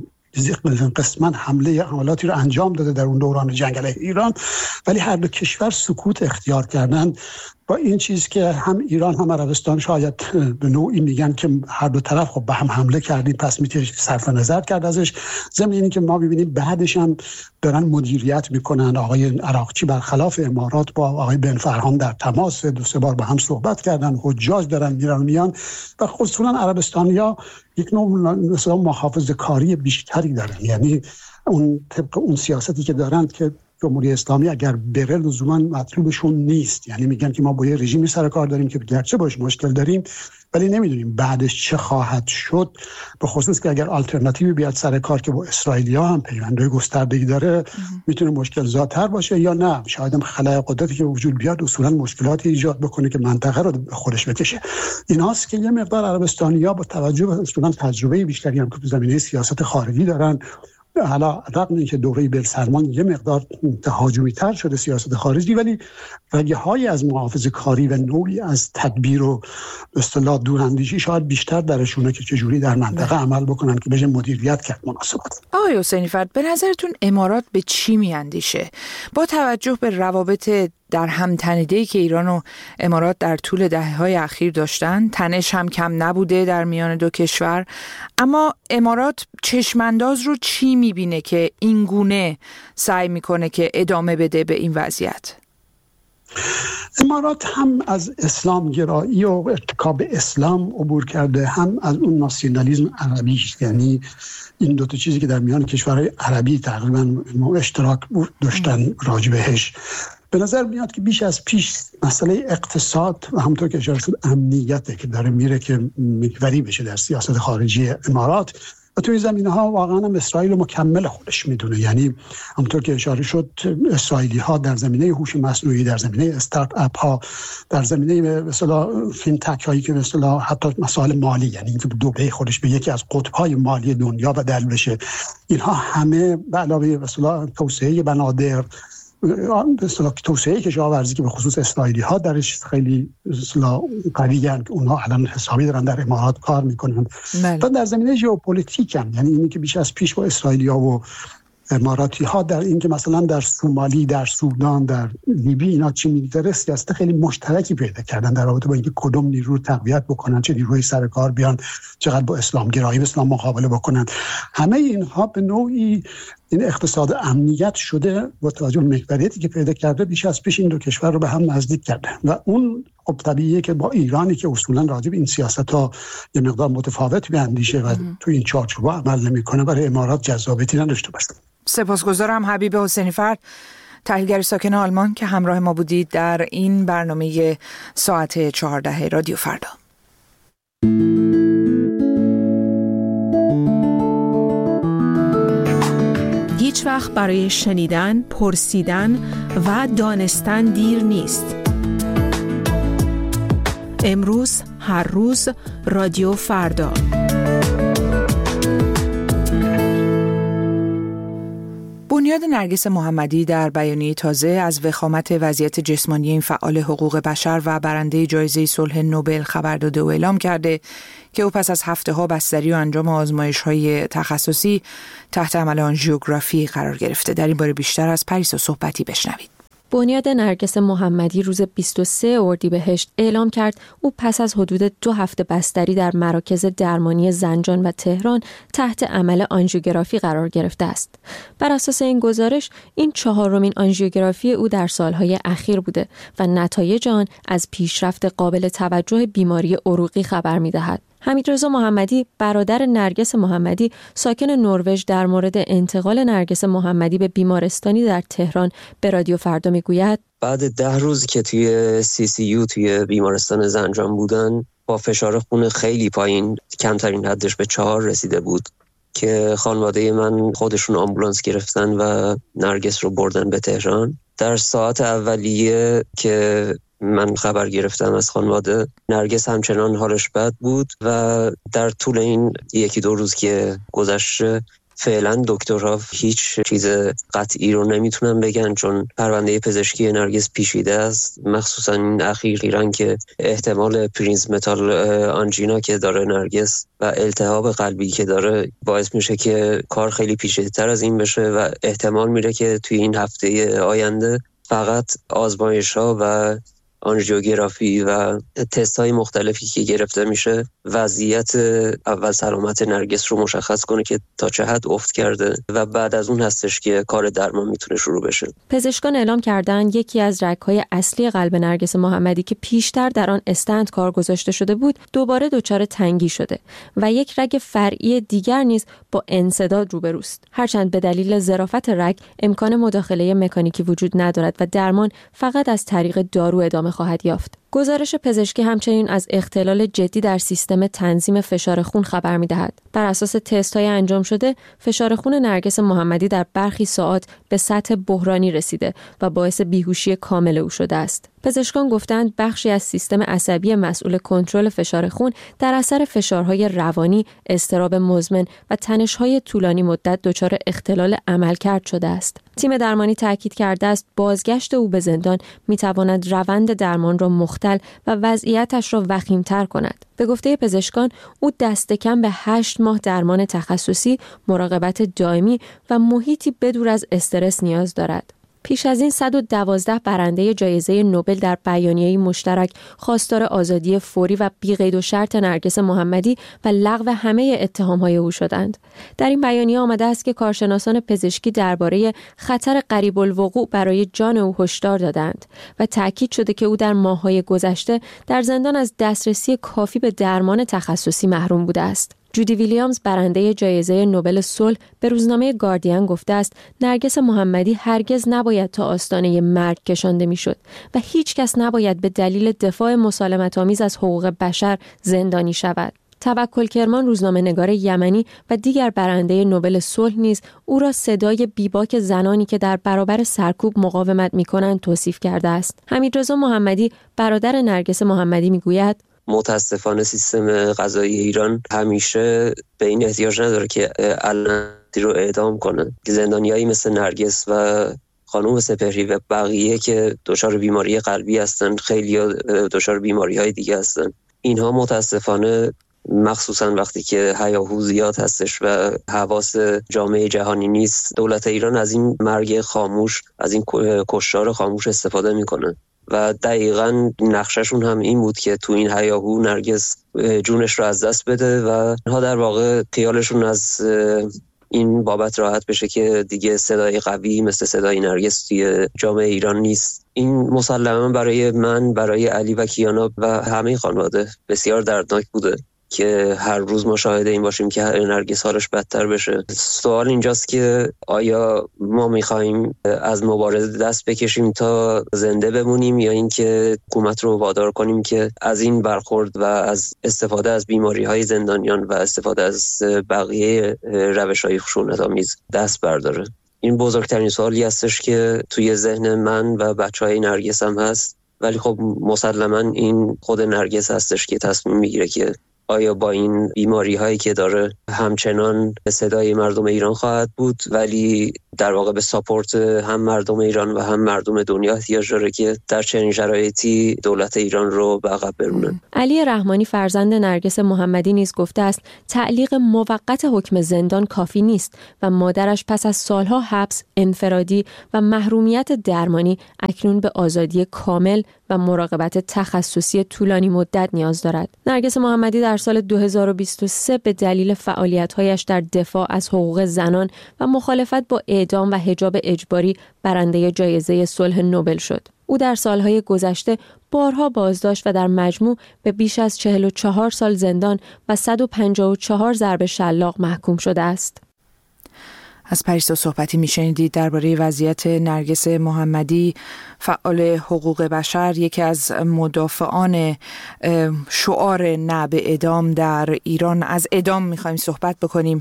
قسما حمله حملاتی رو انجام داده در اون دوران جنگ علیه ایران، ولی هر دو کشور سکوت اختیار کردن با این چیز که هم ایران هم عربستان شاید به نوعی میگن که هر دو طرف خب به هم حمله کردیم پس میشه صرف نظر کرد ازش. ضمن اینی که ما ببینیم بعدش هم دارن مدیریت میکنن. آقای عراقچی برخلاف امارات با آقای بن فرهان در تماس، دو سه بار با هم صحبت کردن، حجاج دارن میرن میان و خصوصا عربستانیا یک نوع مثلا محافظه‌کاری بیشتری دارن. یعنی اون طبق اون سیاستی که دارن که جمهوری اسلامی اگر بره لزوما مطلوبشون نیست. یعنی میگن که ما با یه رژیمی سر کار داریم که گرچه باش مشکل داریم ولی نمیدونیم بعدش چه خواهد شد، به خصوص که اگر آلترناتیوی بیاد سر کار که با اسرائیلیا هم پیوندهای گستردگی داره میتونه مشکل زاتر باشه، یا نه شاید هم خلای قدرتی که وجود بیاد اصولا مشکلاتی ایجاد بکنه که منطقه رو به خودش بکشه. ایناست که یه مقدار عربستانی‌ها با توجه به اصولا تجربه بیشتری هم که تو زمینه سیاست خارجی دارن، حالا رغم اینکه دوره بن سلمان یه مقدار تهاجمی تر شده سیاست خارجی، ولی رگه های از محافظه کاری و نوعی از تدبیر و اصطلاح دوراندیشی شاید بیشتر درشونه که چجوری در منطقه عمل بکنن که بشه مدیریت کرد مناسبات. آقای حسینی فرد، به نظرتون امارات به چی میاندیشه با توجه به روابط در هم تنیده‌ای که ایران و امارات در طول دهه‌های اخیر داشتن؟ تنش هم کم نبوده در میان دو کشور، اما امارات چشمانداز رو چی میبینه که این گونه سعی میکنه که ادامه بده به این وضعیت؟ امارات هم از اسلام گرایی و ارتکاب اسلام عبور کرده، هم از اون ناسیونالیسم عربی، یعنی این دو تا چیزی که در میان کشورهای عربی تقریبا اشتراک داشتن راجع بهش. به نظر میاد که بیش از پیش مسئله اقتصاد و همونطور که اشاره شد امنیته که داره میره که محوری بشه در سیاست خارجی امارات، و توی زمینه‌ها واقعا هم اسرائیل رو مکمل خودش میدونه. یعنی همونطور که اشاره شد اسرائیلی‌ها در زمینه هوش مصنوعی، در زمینه استارت اپ ها، در زمینه به اصطلاح فینتک هایی که به اصطلاح حتی مسائل مالی، یعنی اینکه دبی خودش به یکی از قطب‌های مالی دنیا بدل بشه، اینها همه به علاوه به اصطلاح توسعه بنادر، به اصطلاح توسعه کشاورزی که به خصوص اسرائیلی ها درش خیلی اصطلاح قوی هستند که اونها الان حسابی دارن در امارات کار میکنن. و در زمینه ژئوپلیتیک هم، یعنی اینی که بیش از پیش با اسرائیلی ها و اماراتی ها در این که مثلا در سومالی، در سودان، در لیبی اینا چی می‌گذره، سیاست خیلی مشترکی پیدا کردن در رابطه با اینکه کدوم نیرو تقویت بکنن، چه نیروی سر کار بیان، چقدر با اسلام گرایی اسلام مقابله بکنن. همه اینها به نوعی این اقتصاد امنیت شده با توجه به محوریتی که پیدا کرده بیش از پیش این دو کشور رو به هم نزدیک کرده. و اون خب طبیعیه که با ایرانی که اصولا راجع به این سیاست‌ها یه مقدار متفاوت می‌اندیشه و تو این چارچوب عمل نمی‌کنه، برای امارات جذابیتی نداشته باشه. سپاسگزارم حبیب حسینی فرد، تحلیلگر ساکن آلمان که همراه ما بودید در این برنامه ساعت چهارده رادیو فردا. هیچ وقت برای شنیدن، پرسیدن و دانستن دیر نیست. امروز، هر روز، رادیو فردا. بنیاد نرگس محمدی در بیانیه تازه از وخامت وضعیت جسمانی این فعال حقوق بشر و برنده جایزه صلح نوبل خبر داده و اعلام کرده که او پس از هفته‌ها بستری و انجام آزمایش‌های تخصصی تحت عمل آنژیوگرافی قرار گرفته. در این باره بیشتر از پریسا صحبتی بشنوید. بنیاد نرگس محمدی روز بیست و سوم اردیبهشت اعلام کرد او پس از حدود دو هفته بستری در مراکز درمانی زنجان و تهران تحت عمل آنژیوگرافی قرار گرفته است. بر اساس این گزارش این چهارمین آنژیوگرافی او در سالهای اخیر بوده و نتایج آن از پیشرفت قابل توجه بیماری عروقی خبر می‌دهد. حمیدرضا محمدی برادر نرگس محمدی ساکن نروژ در مورد انتقال نرگس محمدی به بیمارستانی در تهران به رادیو فردا میگوید بعد ده روز که توی سی سی یو توی بیمارستان زنجان بودن با فشار خون خیلی پایین، کمترین حدش به چهار رسیده بود، که خانواده من خودشون آمبولانس گرفتن و نرگس رو بردن به تهران در ساعت اولیه که من خبر گرفتم از خانواده، نرگس همچنان حالش بد بود و در طول این یکی دو روز که گذشته فعلا دکترها هیچ چیز قطعی رو نمیتونن بگن، چون پرونده پزشکی نرگس پیچیده است، مخصوصا این اخیراً که احتمال پرینزمتال آنژینا که داره نرگس و التهاب قلبی که داره باعث میشه که کار خیلی پیچیده‌تر از این بشه و احتمال میره که توی این هفته آینده فقط آزمایش‌ها و آنژیوگرافی و تست‌های مختلفی که گرفته میشه وضعیت اول سلامت نرگس رو مشخص کنه که تا چه حد افت کرده و بعد از اون هستش که کار درمان میتونه شروع بشه. پزشکان اعلام کردن یکی از رگ‌های اصلی قلب نرگس محمدی که پیشتر در آن استنت کار گذاشته شده بود دوباره دچار تنگی شده و یک رگ فرعی دیگر نیز با انسداد روبروست. هرچند به دلیل ظرافت رگ امکان مداخله مکانیکی وجود ندارد و درمان فقط از طریق دارو ادامه خواهد یافت. گزارش پزشکی همچنین از اختلال جدی در سیستم تنظیم فشار خون خبر می‌دهد. بر اساس تست‌های انجام شده، فشار خون نرگس محمدی در برخی ساعات به سطح بحرانی رسیده و باعث بیهوشی کامل او شده است. پزشکان گفتند بخشی از سیستم عصبی مسئول کنترل فشار خون در اثر فشارهای روانی، اضطراب مزمن و تنش‌های طولانی مدت دچار اختلال عملکرد شده است. تیم درمانی تاکید کرده است بازگشت او به زندان می‌تواند روند درمان را مختل و وضعیتش را وخیم‌تر کند. به گفته پزشکان او دست کم به هشت ماه درمان تخصصی، مراقبت دائمی و محیطی بدور از استرس نیاز دارد. پیش از این صد و دوازده برنده جایزه نوبل در بیانیه‌ای مشترک خواستار آزادی فوری و بی‌قید و شرط نرگس محمدی و لغو همه اتهام‌های او شدند. در این بیانیه آمده است که کارشناسان پزشکی درباره خطر قریب الوقوع برای جان او هشدار دادند و تأکید شده که او در ماه‌های گذشته در زندان از دسترسی کافی به درمان تخصصی محروم بوده است. جودی ویلیامز برنده جایزه نوبل صلح به روزنامه گاردین گفته است نرگس محمدی هرگز نباید تا آستانه مرگ کشانده میشد و هیچ کس نباید به دلیل دفاع مسالمت‌آمیز از حقوق بشر زندانی شود. توکل کرمان روزنامه‌نگار یمنی و دیگر برنده نوبل صلح نیز او را صدای بیباک زنانی که در برابر سرکوب مقاومت می‌کنند توصیف کرده است. حمیدرضا محمدی برادر نرگس محمدی می‌گوید متاسفانه سیستم قضایی ایران همیشه به این احتیاج نداره که علنی رو اعدام کنه. زندانیایی مثل نرگس و خانم سپهری و بقیه که دچار بیماری قلبی هستن، خیلی دچار بیماری‌های دیگه هستن، اینها متاسفانه مخصوصا وقتی که هیاهو زیاد هستش و حواس جامعه جهانی نیست، دولت ایران از این مرگ خاموش، از این کشتار خاموش استفاده میکنه و دقیقاً نقششون هم این بود که تو این هیاهو نرگس جونش رو از دست بده و اینها در واقع خیالشون از این بابت راحت بشه که دیگه صدای قوی مثل صدای نرگس توی جامعه ایران نیست. این مسلماً برای من، برای علی و کیانا و همه خانواده بسیار دردناک بوده که هر روز مشاهده این باشیم که نرگس حالش بدتر بشه. سوال اینجاست که آیا ما میخوایم از مبارزه دست بکشیم تا زنده بمونیم یا اینکه حکومت رو وادار کنیم که از این برخورد و از استفاده از بیماری‌های زندانیان و استفاده از بقیه روش‌های خشونت‌آمیز دست برداره. این بزرگترین سوالی هستش که توی ذهن من و بچه‌های نرگس هم هست، ولی خب مسلماً این خود نرگس هستش که تصمیم میگیره که آیا با این بیماری هایی که داره همچنان به صدای مردم ایران خواهد بود، ولی در واقع به ساپورت هم مردم ایران و هم مردم دنیا احتیاج داره که در چنین شرایطی دولت ایران رو به عقب برونه. علی رحمانی فرزند نرگس محمدی نیز گفته است تعلیق موقت حکم زندان کافی نیست و مادرش پس از سالها حبس، انفرادی و محرومیت درمانی اکنون به آزادی کامل و مراقبت تخصصی طولانی مدت نیاز دارد. نرگس محمدی در سال دو هزار و بیست و سه به دلیل فعالیت‌هایش در دفاع از حقوق زنان و مخالفت با اعدام و حجاب اجباری برنده جایزه صلح نوبل شد. او در سالهای گذشته بارها بازداشت و در مجموع به بیش از چهل و چهار سال زندان و صد و پنجاه و چهار ضرب شلاق محکوم شده است. از پریسا صحبتی میشنیدید درباره وضعیت نرگس محمدی، فعال حقوق بشر، یکی از مدافعان شعار نه به اعدام در ایران. از اعدام میخوایم صحبت بکنیم.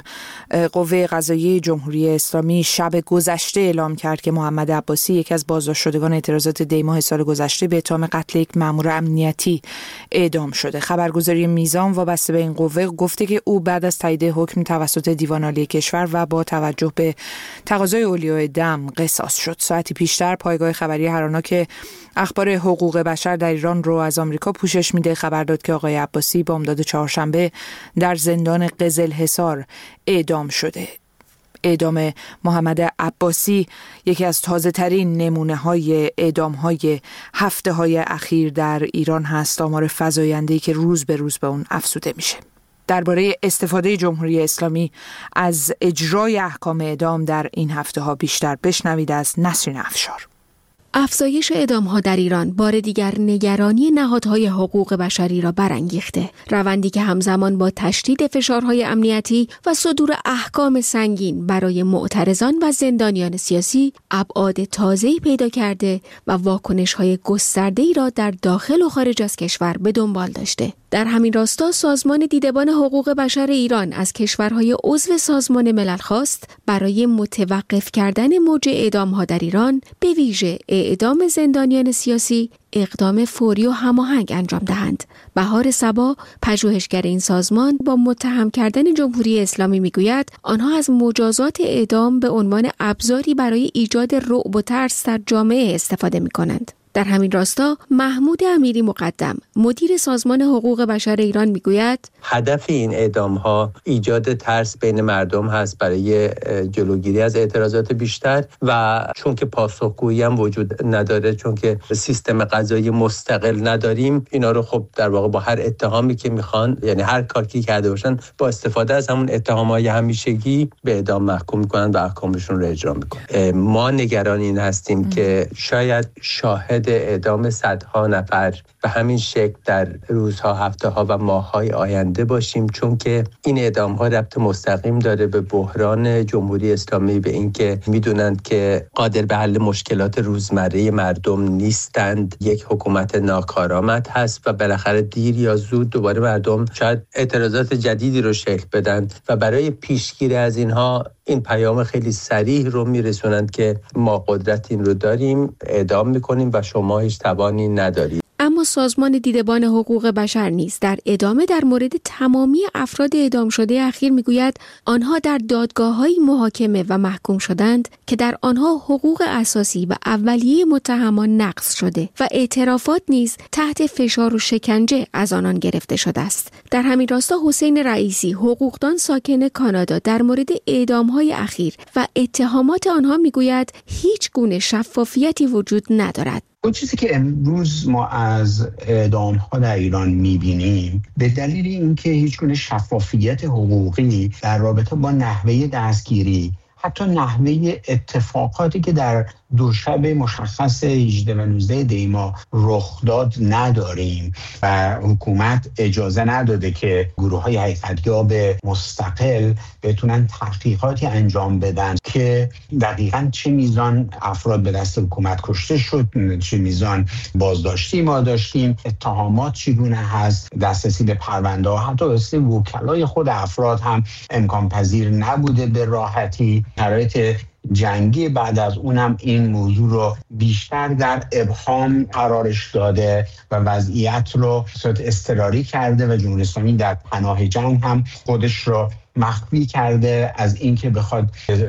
قوه قضاییه جمهوری اسلامی شب گذشته اعلام کرد که محمد عباسی، یکی از بازداشت شدگان اعتراضات دی ماه سال گذشته، به اتهام قتل یک مأمور امنیتی اعدام شده. خبرگزاری میزان وابسته به این قوه گفته که او بعد از تایید حکم توسط دیوان عالی کشور و با توجه به تقاضای اولیای دم قصاص شد. ساعتی پیشتر پایگاه خبری هرانا که اخبار حقوق بشر در ایران رو از آمریکا پوشش میده خبر داد که آقای عباسی بامداد چهارشنبه در زندان قزلحصار اعدام شده. اعدام محمد عباسی یکی از تازه ترین نمونه های اعدام های هفته های اخیر در ایران هست، آمار فزاینده‌ای که روز به روز به اون افزوده میشه. درباره استفاده جمهوری اسلامی از اجرای احکام اعدام در این هفته ها بیشتر بشنوید از نسرین افشار. افزایش اعدام‌ها در ایران بار دیگر نگرانی نهادهای حقوق بشری را برانگیخته. روندی که همزمان با تشدید فشارهای امنیتی و صدور احکام سنگین برای معترضان و زندانیان سیاسی ابعاد تازه‌ای پیدا کرده و واکنش‌های گسترده‌ای را در داخل و خارج از کشور به دنبال داشته. در همین راستا سازمان دیدبان حقوق بشر ایران از کشورهای عضو سازمان ملل خواست برای متوقف کردن موج اعدام‌ها در ایران، به ویژه اعدام زندانیان سیاسی، اقدام فوری و هماهنگ انجام دهند. بهار صبا، پژوهشگر این سازمان، با متهم کردن جمهوری اسلامی میگوید آنها از مجازات اعدام به عنوان ابزاری برای ایجاد رعب و ترس در جامعه استفاده می‌کنند. در همین راستا محمود امیری مقدم، مدیر سازمان حقوق بشر ایران، میگوید هدف این اعدام‌ها ایجاد ترس بین مردم هست برای جلوگیری از اعتراضات بیشتر و چون که پاسخگویی هم وجود نداره، چون که سیستم قضایی مستقل نداریم، اینا رو خب در واقع با هر اتهامی که میخوان، یعنی هر کاری که کرده باشن، با استفاده از همون اتهام‌های همیشگی به اعدام محکوم میکنن و احکامشون رو اجرا میکنن. ما نگران این هستیم ام. که شاید شاهد اعدام صدها نفر به همین شکل در روزها، هفته‌ها و ماه‌های آینده باشیم، چون که این اعدام‌ها ربط مستقیم داره به بحران جمهوری اسلامی، به اینکه میدونند که قادر به حل مشکلات روزمره مردم نیستند، یک حکومت ناکارآمد هست و بالاخره دیر یا زود دوباره مردم شاید اعتراضات جدیدی رو شکل بدن و برای پیشگیری از اینها این پیام خیلی صریح رو میرسونند که ما قدرت این رو داریم، اعدام میکنیم و شما هیچ توانی ندارید. اما سازمان دیدبان حقوق بشر نیز در ادامه در مورد تمامی افراد اعدام شده اخیر میگوید آنها در دادگاه‌های محاکمه و محکوم شدند که در آنها حقوق اساسی و اولیه متهمان نقض شده و اعترافات نیز تحت فشار و شکنجه از آنان گرفته شده است. در همین راستا حسین رئیسی، حقوقدان ساکن کانادا، در مورد اعدام‌های اخیر و اتهامات آنها میگوید هیچ گونه شفافیتی وجود ندارد. اون چیزی که امروز ما از اعدام‌ها در ایران می‌بینیم به دلیل اینکه هیچ گونه شفافیت حقوقی در رابطه با نحوه دستگیری، حتی نحوه اتفاقاتی که در دو شب مشخص هجده و نوزده دی ماه رخ داد نداریم و حکومت اجازه نداده که گروه‌های حقیقتیاب مستقل بتونن تحقیقاتی انجام بدن که دقیقاً چه میزان افراد به دست حکومت کشته شد، چه میزان بازداشتی ما داشتیم، اتهامات چگونه هست، دسترسی به پرونده‌ها، حتی اصل وکلای خود افراد هم امکان پذیر نبوده به راحتی. شرایط جنگی بعد از اونم این موضوع رو بیشتر در ابهام قرارش داده و وضعیت رو صورت اضطراری کرده و جمهوری اسلامی در پناه جنگ هم خودش رو مخفی کرده از اینکه بخواد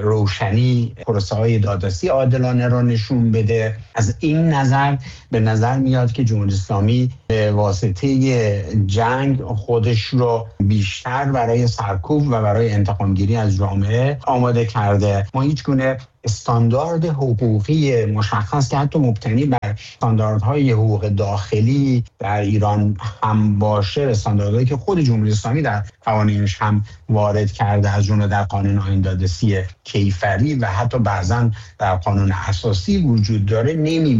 روشنی پروسه‌های دادرسی عادلانه رو نشون بده. از این نظر به نظر میاد که جمهوری اسلامی به واسطه جنگ خودش رو بیشتر برای سرکوب و برای انتقامگیری از جامعه آماده کرده. ما هیچ گونه استاندارد حقوقی مشخص که حتی مبتنی بر استانداردهای حقوق داخلی در ایران هم باشه، استانداردهایی که خود جمهوری اسلامی در قوانینش هم وارد کرده، از جمله در قانون آیین دادرسی کیفری و حتی بعضا در قانون اساسی وجود داره، نمی‌بینیم.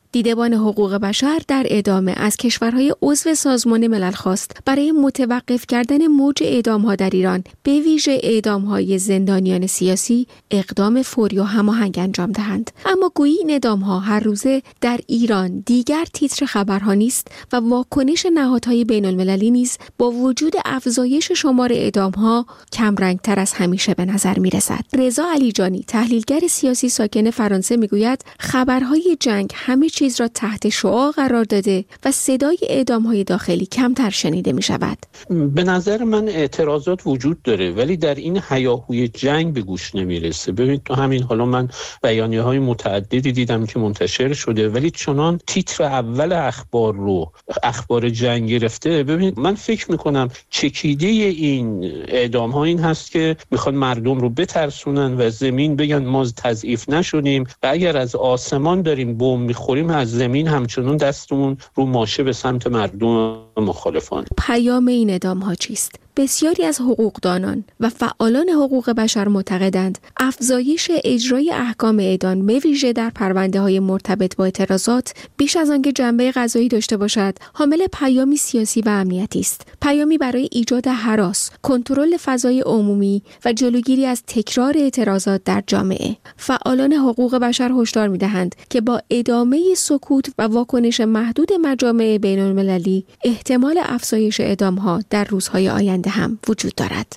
دیدبان حقوق بشر در ادامه از کشورهای عضو سازمان ملل خواست برای متوقف کردن موج اعدام‌ها در ایران، به ویژه اعدام‌های زندانیان سیاسی، اقدام فوری و هماهنگ انجام دهند. اما گویی این اعدام‌ها هر روزه در ایران دیگر تیتر خبرها نیست و واکنش نهادهای بین‌المللی نیز با وجود افزایش شمار اعدام‌ها کمرنگ‌تر از همیشه به نظر می‌رسد. رضا علیجانی، تحلیلگر سیاسی ساکن فرانسه، می‌گوید خبرهای جنگ همه چیز را تحت شعاع قرار داده و صدای اعدام‌های داخلی کمتر شنیده می‌شود. به نظر من اعتراضات وجود داره ولی در این هیاهوی جنگ به گوش نمیرسه. ببینید تو همین حالا من بیانیه‌های متعددی دیدم که منتشر شده ولی چنان تیتر اول اخبار رو اخبار جنگ گرفته. ببینید من فکر می‌کنم چکیده این اعدام‌ها این هست که میخوان مردم رو بترسونن و زمین بگن ما تضعیف نشدیم و اگر از آسمان داریم بمب می‌خوریم از زمین همچنان دستمون رو ماشه به سمت مردم مخالفان. پیام این اعدام‌ها چیست؟ بسیاری از حقوقدانان و فعالان حقوق بشر معتقدند افزایش اجرای احکام اعدام به ویژه در پرونده‌های مرتبط با اعتراضات بیش از آنکه جنبه قضایی داشته باشد، حامل پیامی سیاسی و امنیتی است. پیامی برای ایجاد هراس، کنترل فضای عمومی و جلوگیری از تکرار اعتراضات در جامعه. فعالان حقوق بشر هشدار می‌دهند که با ادامه سکوت و واکنش محدود مجامع بین‌المللی احتمال افزایش اعدام‌ها در روزهای آینده هم وجود دارد.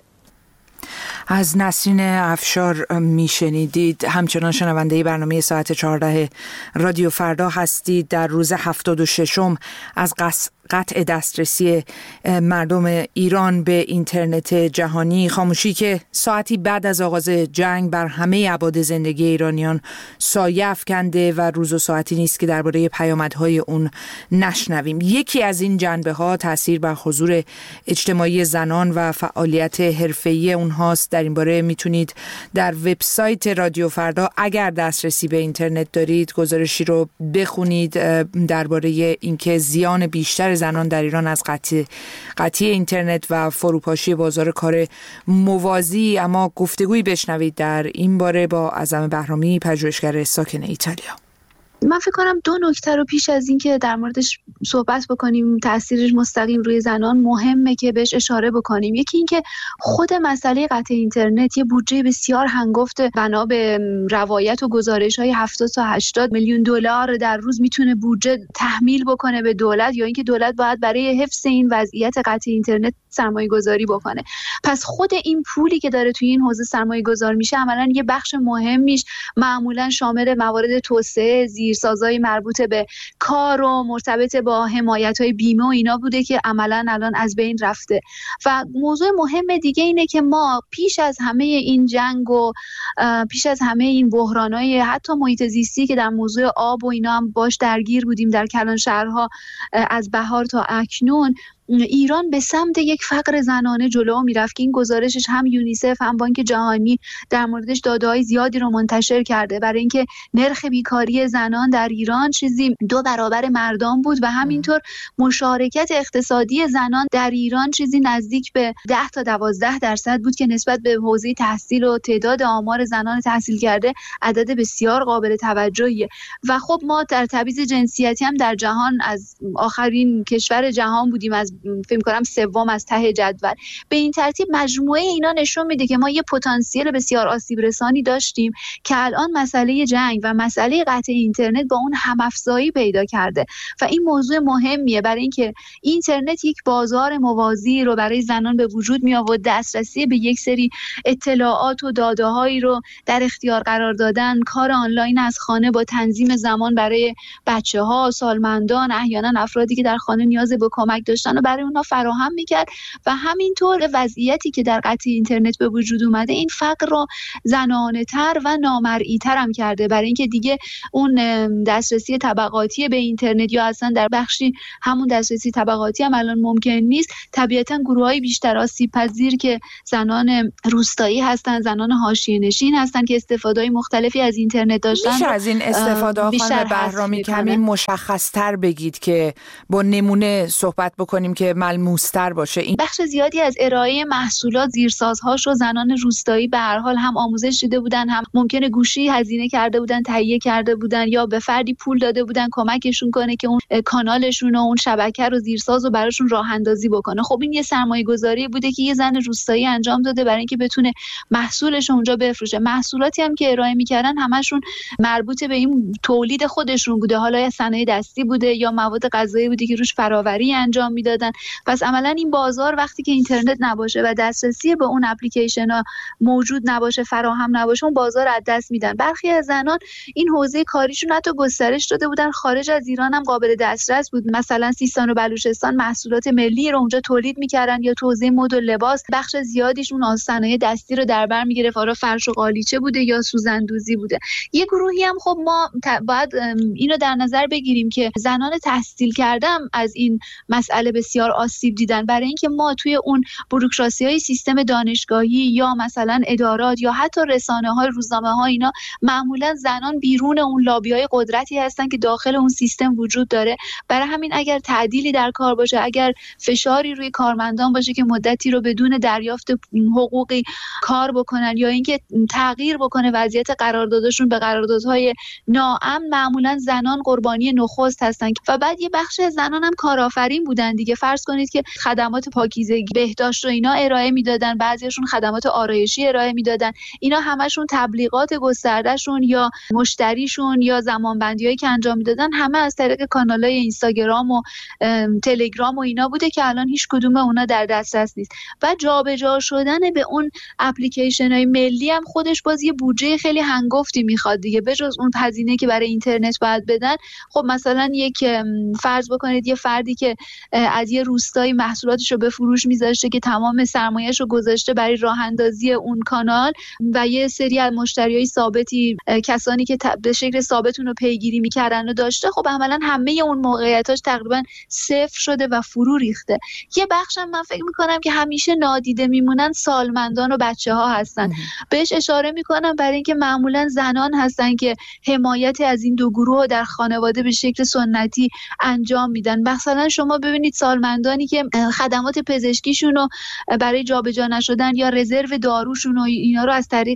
از نسرین افشار میشنیدید. همچنان شنونده برنامه ساعت چهارده رادیو فردا هستید. در روز هفتاد و ششم از قطع دسترسی مردم ایران به اینترنت جهانی، خاموشی که ساعتی بعد از آغاز جنگ بر همه ابعاد زندگی ایرانیان سایه افکنده و روز و ساعتی نیست که درباره پیامدهای اون نشنویم. یکی از این جنبه ها تاثیر بر حضور اجتماعی زنان و فعالیت حرفه‌ای اونهاست. در این باره میتونید در وبسایت رادیو فردا اگر دسترسی به اینترنت دارید گزارشی رو بخونید درباره اینکه زیان بیشتر زنان در ایران از قطع قطعی اینترنت و فروپاشی بازار کار موازی. اما گفتگویی بشنوید در این باره با اعظم بهرامی، پژوهشگر ساکن ایتالیا. من فکر کنم دو نکته رو پیش از این که در موردش صحبت بکنیم تاثیرش مستقیم روی زنان مهمه که بهش اشاره بکنیم. یکی این که خود مسئله قطع اینترنت یه بودجه بسیار هنگفت بنا به روایت و گزارش‌های هفتاد تا هشتاد میلیون دلار در روز میتونه بودجه تحمیل بکنه به دولت، یا اینکه دولت باید برای حفظ این وضعیت قطع اینترنت سرمایه گذاری بکنه. پس خود این پولی که داره توی این حوزه سرمایه گذار میشه عملاً یه بخش مهمیش معمولاً شامل موارد توسعه زیرسازهای مربوط به کار و مرتبط با حمایت‌های بیمه و اینا بوده که عملاً الان از بین رفته. و موضوع مهم دیگه اینه که ما پیش از همه این جنگ و پیش از همه این بحران‌های حتی محیط زیستی که در موضوع آب و اینا هم باش درگیر بودیم در کلان شهرها از بهار تا اکنون، ایران به سمت یک فقر زنانه جلو میرفت که این گزارشش هم یونیسف هم بانک جهانی در موردش داده‌های زیادی رو منتشر کرده، برای اینکه نرخ بیکاری زنان در ایران چیزی دو برابر مردان بود و همینطور مشارکت اقتصادی زنان در ایران چیزی نزدیک به ده تا دوازده درصد بود که نسبت به حوزه تحصیل و تعداد آمار زنان تحصیل کرده عدد بسیار قابل توجهیه. و خب ما در تبعیض جنسیتی هم در جهان از آخرین کشور جهان بودیم، از فکر کنم سوم از ته جدول. به این ترتیب مجموعه اینا نشون میده که ما یه پتانسیل بسیار آسیب رسانی داشتیم که الان مسئله جنگ و مسئله قطع اینترنت با اون هم‌افزایی پیدا کرده و این موضوع مهمیه برای اینکه اینترنت یک بازار موازی رو برای زنان به وجود می آورد، دسترسی به یک سری اطلاعات و داده‌هایی رو در اختیار قرار دادن، کار آنلاین از خانه با تنظیم زمان برای بچه‌ها، سالمندان، احیانا افرادی که در خانه نیاز به کمک داشتن و برای اونها فراهم میکرد و همینطور وضعیتی که در قطع اینترنت به وجود اومده این فقر رو زنانه تر و نامرئی تر هم کرده، برای اینکه دیگه اون دسترسی طبقاتی به اینترنت یا اصلا در بخشی همون دسترسی طبقاتی هم الان ممکن نیست. طبیعتا گروه‌های بیشتر آسیب پذیر که زنان روستایی هستن، زنان حاشیه نشین هستن که استفاده‌های مختلفی از اینترنت داشتن. میشه از این استفاده خانم بهرامی کمی مشخص‌تر بگید که با نمونه صحبت بکنیم کنیم که ملموس‌تر باشه؟ این بخش زیادی از ارائه محصولات زیرسازهاش رو زنان روستایی به هر حال هم آموزش دیده بودن، هم ممکنه گوشی هزینه کرده بودن، تهیه کرده بودن، یا به فردی پول داده بودن کمکشون کنه که اون کانالشون و اون شبکه رو زیرساز و براشون راه اندازی بکنه. خب این یه سرمایه‌گذاری بوده که یه زن روستایی انجام داده برای اینکه بتونه محصولش اونجا بفروشه. محصولاتی هم که ارائه می‌کردن همشون مربوط به این تولید خودشون بوده، حالا یا صنایع دستی بوده یا مواد غذایی بوده که روش فراوری انجام میدادن. پس عملاً این بازار وقتی که اینترنت نباشه و دسترسی به اون اپلیکیشن‌ها موجود نباشه، فراهم نباشه، اون بازار از دست میدن. برخی از زنان این حوزه کاریشون حتی گسترش داده بودن، خارج از ایران هم قابل دسترس بود. مثلا سیستان و بلوچستان محصولات ملی رو اونجا تولید می‌کردن، یا تو حوزه مد و لباس بخش زیادیشون از صنایع دستی رو در بر می‌گرفت، حالا فرش و قالیچه بوده یا سوزندوزی بوده. یه گروهی هم خب ما باید اینو در نظر بگیریم که زنان تحصیل کردم از این مسئله بسیار آسیب دیدن، برای اینکه ما توی اون بوروکراسی‌های سیستم دانشگاهی یا مثلا ادارات یا حتی رسانه‌های روزنامه‌ها، اینا معمولا زنان بیرون اون لابی‌های قدرتی هستن که داخل اون سیستم وجود داره. برای همین اگر تعدیلی در کار باشه، اگر فشاری روی کارمندان باشه که مدتی رو بدون دریافت حقوقی کار بکنن، یا اینکه تغییر بکنه وضعیت قراردادشون به قراردادهای ناامن، معمولا زنان قربانی نخست هستن. و بعد یه بخش زنان هم کارآفرین بودن دیگه. فرض کنید که خدمات پاکیزگی، بهداشت و اینا ارائه میدادن، بعضیشون خدمات آرایشی ارائه میدادن. اینا همشون تبلیغات گستردهشون یا مشتریشون یا زمانبندیایی که انجام میدادن همه از طریق کانالای اینستاگرام و تلگرام و اینا بوده که الان هیچ کدوم اونا در دسترس نیست. و جابجا شدن به اون اپلیکیشن‌های ملی هم خودش باز یه بودجه خیلی هنگفتی میخواد دیگه. بجز اون هزینه که برای اینترنت باید بدن، خب مثلا یک فرض بکنید یه فردی که از یه روستایی محصولاتش رو به فروش میذاشته که تمام سرمایه‌اش رو گذاشته برای راه اندازی اون کانال و یه سری از مشتریای ثابتی، کسانی که به شکل ثابت اون رو پیگیری میکردن و داشته، خب عملاً همه اون موقعیتاش تقریبا صفر شده و فرو ریخته. یه بخشم من فکر میکنم که همیشه نادیده میمونن سالمندان و بچه‌ها هستن. بهش اشاره میکنم برای اینکه معمولاً زنان هستن که حمایت از این دو گروه در خانواده به شکل سنتی انجام میدن. مثلا شما ببینید سالمندانی که خدمات پزشکیشون رو برای جابجا نشدن یا رزرو داروشون و اینا رو از طریق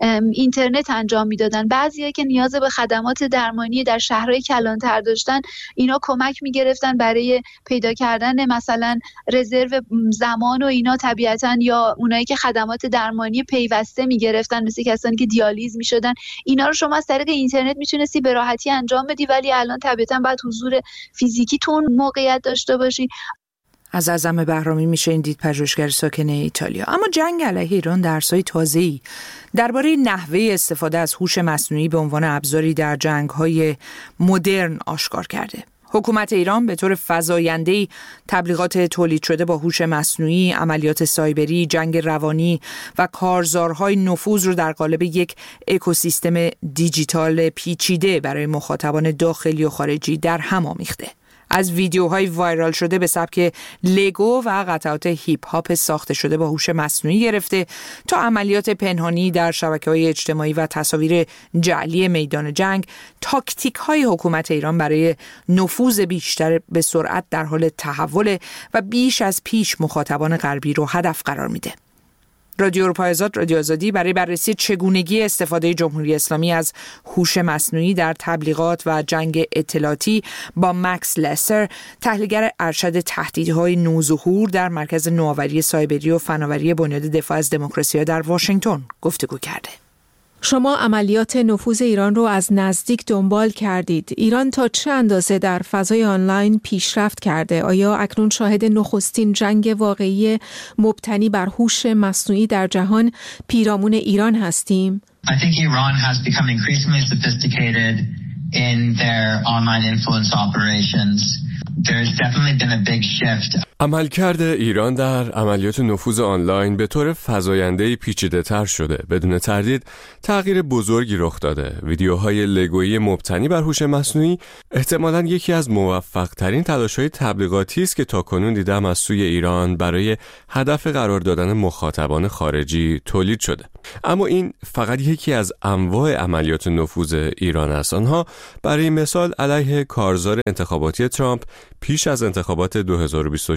اینترنت انجام میدادن. بعضیا که نیاز به خدمات درمانی در شهرهای کلانتر داشتن، اینا کمک میگرفتن برای پیدا کردن مثلا رزرو زمان و اینا طبیعتاً، یا اونایی که خدمات درمانی پیوسته میگرفتن مثل کسانی که دیالیز میشدن، اینا رو شما از طریق اینترنت میتونستی به راحتی انجام بدی. ولی الان طبیعتاً باید حضور فیزیکی تو اون موقعیت داشته باشی. از اعظم بهرامی میشه این دید، پژوهشگر ساکن ایتالیا. اما جنگ علیه ایران درس‌های تازه‌ای درباره نحوه استفاده از هوش مصنوعی به عنوان ابزاری در جنگ‌های مدرن آشکار کرده. حکومت ایران به طور فزاینده‌ای تبلیغات تولید شده با هوش مصنوعی، عملیات سایبری، جنگ روانی و کارزارهای نفوذ رو در قالب یک اکوسیستم دیجیتال پیچیده برای مخاطبان داخلی و خارجی در هم آمیخته. از ویدیوهای وایرال شده به سبک لگو و قطعات هیپ هاپ ساخته شده با هوش مصنوعی گرفته تا عملیات پنهانی در شبکه‌های اجتماعی و تصاویر جعلی میدان جنگ، تاکتیک‌های حکومت ایران برای نفوذ بیشتر به سرعت در حال تحول و بیش از پیش مخاطبان غربی رو هدف قرار میده. رادیو اروپای آزاد، رادیو آزادی برای بررسی چگونگی استفاده جمهوری اسلامی از هوش مصنوعی در تبلیغات و جنگ اطلاعاتی با مکس لسر، تحلیلگر ارشد تهدیدهای نوظهور در مرکز نوآوری سایبری و فناوری بنیاد دفاع از دموکراسی در واشنگتن گفتگو کرده. شما عملیات نفوذ ایران رو از نزدیک دنبال کردید. ایران تا چه اندازه در فضای آنلاین پیشرفت کرده؟ آیا اکنون شاهد نخستین جنگ واقعی مبتنی بر هوش مصنوعی در جهان پیرامون ایران هستیم؟ I think Iran has become increasingly sophisticated in their online influence operations. There's definitely been a big shift. عملکرد ایران در عملیات نفوذ آنلاین به طور فزاینده‌ای پیچیده‌تر شده. بدون تردید تغییر بزرگی رخ داده. ویدیوهای لگویی مبتنی بر هوش مصنوعی احتمالاً یکی از موفق‌ترین تلاش‌های تبلیغاتی است که تاکنون دیدم از سوی ایران برای هدف قرار دادن مخاطبان خارجی تولید شده. اما این فقط یکی از انواع عملیات نفوذ ایران است. آنها برای مثال علیه کارزار انتخاباتی ترامپ پیش از انتخابات دو هزار و بیست و چهار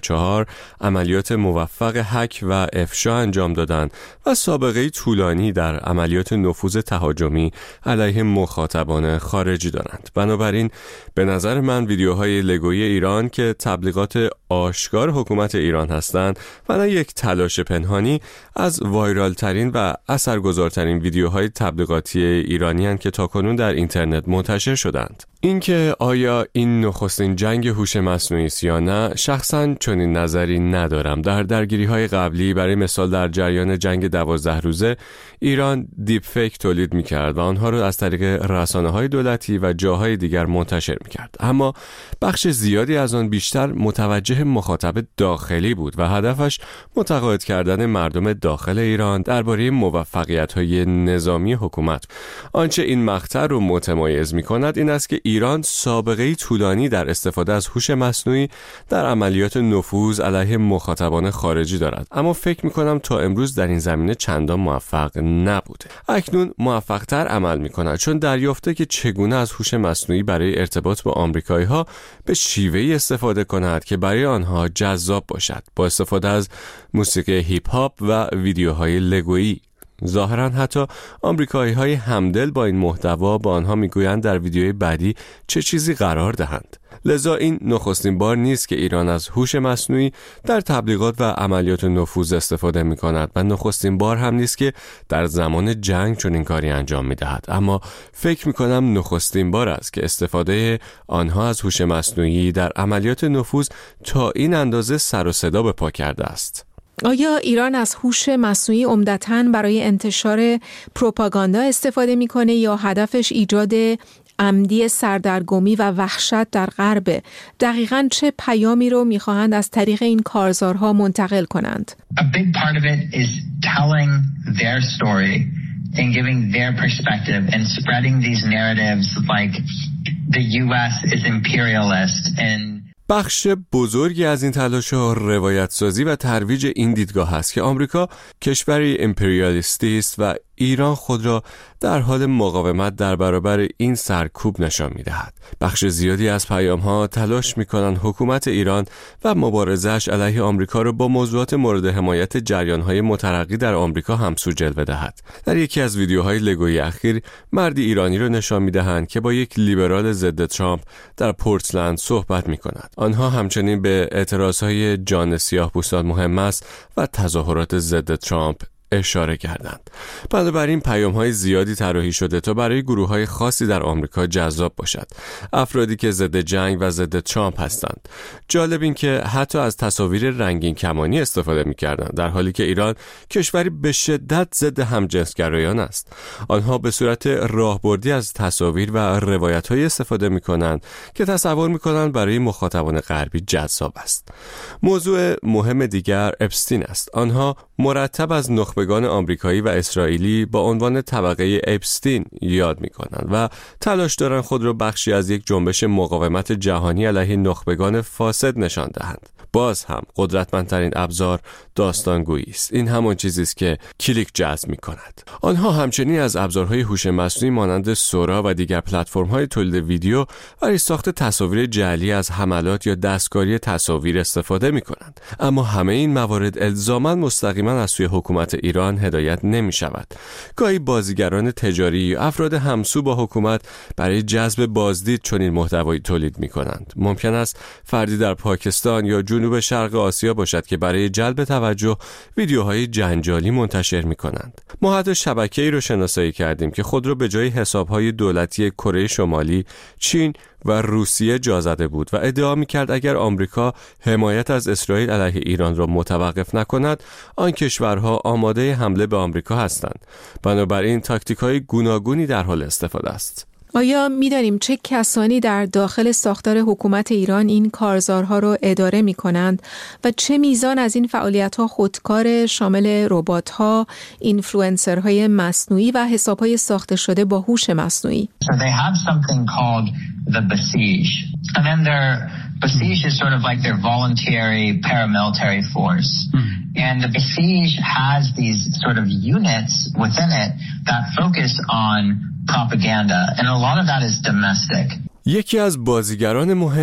چهار عملیات موفق هک و افشا انجام دادند و سابقه طولانی در عملیات نفوذ تهاجمی علیه مخاطبان خارجی دارند. بنابراین به نظر من ویدیوهای لگویی ایران که تبلیغات آشکار حکومت ایران هستند و نه یک تلاش پنهانی، از وایرال ترین و اثرگذارترین ویدیوهای تبلیغاتی ایرانی هستند که تاکنون در اینترنت منتشر شدند. اینکه آیا این نخستین جنگ هوش مصنوعی است یا نه، شخصاً چنین نظری ندارم. در درگیری‌های قبلی، برای مثال در جریان جنگ دوازده روزه، ایران دیپ فیک تولید می‌کرد و آنها را از طریق رسانه‌های دولتی و جاهای دیگر منتشر می‌کرد. اما بخش زیادی از آن بیشتر متوجه مخاطب داخلی بود و هدفش متقاعد کردن مردم داخل ایران درباره موفقیت‌های نظامی حکومت. آنچه این مقطع رو متمایز می‌کند این است که ایران سابقه طولانی در استفاده از هوش مصنوعی در عملیات نفوذ علیه مخاطبان خارجی دارد، اما فکر می‌کنم تا امروز در این زمینه چندان موفق نبوده. اکنون موفق‌تر عمل می‌کند، چون دریافته که چگونه از هوش مصنوعی برای ارتباط با آمریکایی‌ها به شیوهی استفاده کند که برای آنها جذاب باشد، با استفاده از موسیقی هیپ هاپ و ویدیوهای لگویی. ظاهراً حتی آمریکایی‌های همدل با این محتوا با آنها میگویند در ویدیوی بعدی چه چیزی قرار دهند. لذا این نخستین بار نیست که ایران از هوش مصنوعی در تبلیغات و عملیات نفوذ استفاده می‌کند و نخستین بار هم نیست که در زمان جنگ چنین کاری انجام می‌دهد. اما فکر می‌کنم نخستین بار است که استفاده آنها از هوش مصنوعی در عملیات نفوذ تا این اندازه سر و صدا به پا کرده است. آیا ایران از هوش مصنوعی عمدتاً برای انتشار پروپاگاندا استفاده می‌کنه یا هدفش ایجاد عمدی سردرگمی و وحشت در غرب؟ دقیقاً چه پیامی رو می‌خواهند از طریق این کارزارها منتقل کنند؟ A big part of it is telling their story and giving their perspective and spreading these narratives like the U S is imperialist and بخش بزرگی از این تلاش‌ها روایت سازی و ترویج این دیدگاه است که آمریکا کشوری امپریالیستی است و ایران خود را در حال مقاومت در برابر این سرکوب نشان می‌دهد. بخش زیادی از پیام‌ها تلاش می‌کنند حکومت ایران و مبارزه‌اش علیه آمریکا را با موضوعات مورد حمایت جریان‌های مترقی در آمریکا همسو جلوه دهد. در یکی از ویدیوهای لگویی اخیر، مردی ایرانی را نشان می‌دهند که با یک لیبرال ضد ترامپ در پورتلند صحبت می‌کند. آنها همچنین به اعتراضهای جان سیاه‌پوستان مهم است و تظاهرات ضد ترامپ اشاره کردند. بنابراین پیام‌های زیادی طراحی شده تا برای گروه‌های خاصی در آمریکا جذاب باشد. افرادی که ضد جنگ و ضد ترامپ هستند. جالب این که حتی از تصاویر رنگین کمانی استفاده می‌کردند، در حالی که ایران کشوری به شدت ضد همجنسگرایان است. آنها به صورت راهبردی از تصاویر و روایت‌های استفاده می‌کنند که تصور می‌کنند برای مخاطبان غربی جذاب است. موضوع مهم دیگر اپستین است. آنها مرتب از نخبگان آمریکایی و اسرائیلی با عنوان طبقه اپستین یاد می‌کنند و تلاش دارند خود را بخشی از یک جنبش مقاومت جهانی علیه نخبگان فاسد نشان دهند. باز هم قدرتمندترین ابزار داستانگویی است. این همان چیزی است که کلیک جذب می‌کند. آنها همچنین از ابزارهای هوش مصنوعی مانند سورا و دیگر پلتفرم‌های تولید ویدیو برای ساخت تصاویر جعلی از حملات یا دستکاری تصاویر استفاده می‌کنند. اما همه این موارد الزاماً مستقیما از سوی حکومت ایران هدایت نمی‌شود. گاهی بازیگران تجاری یا افراد همسو با حکومت برای جذب بازدید چنین محتوایی تولید می‌کنند. ممکن است فردی در پاکستان یا جنوب شرق آسیا باشد که برای جلب توجه ویدیوهای جنجالی منتشر می‌کنند. ما حتی شبکه‌ای رو شناسایی کردیم که خود را به جای حساب‌های دولتی کره شمالی، چین و روسیه جا زده بود و ادعا می‌کرد اگر آمریکا حمایت از اسرائیل علیه ایران را متوقف نکند، آن کشورها آماده حمله به آمریکا هستند. بنابراین تاکتیک‌های گوناگونی در حال استفاده است. آیا می‌دانیم چه کسانی در داخل ساختار حکومت ایران این کارزارها را اداره می‌کنند و چه میزان از این فعالیت‌ها خودکار، شامل ربات‌ها، اینفلوئنسرهای مصنوعی و حساب‌های ساخته شده با هوش مصنوعی؟ So they have something called the Basij. And then their Basij is sort of like their voluntary paramilitary force. Mm. And the Basij has these sort of units within it that focus on propaganda. And a lot of that is domestic. یکی از بازیگران مهم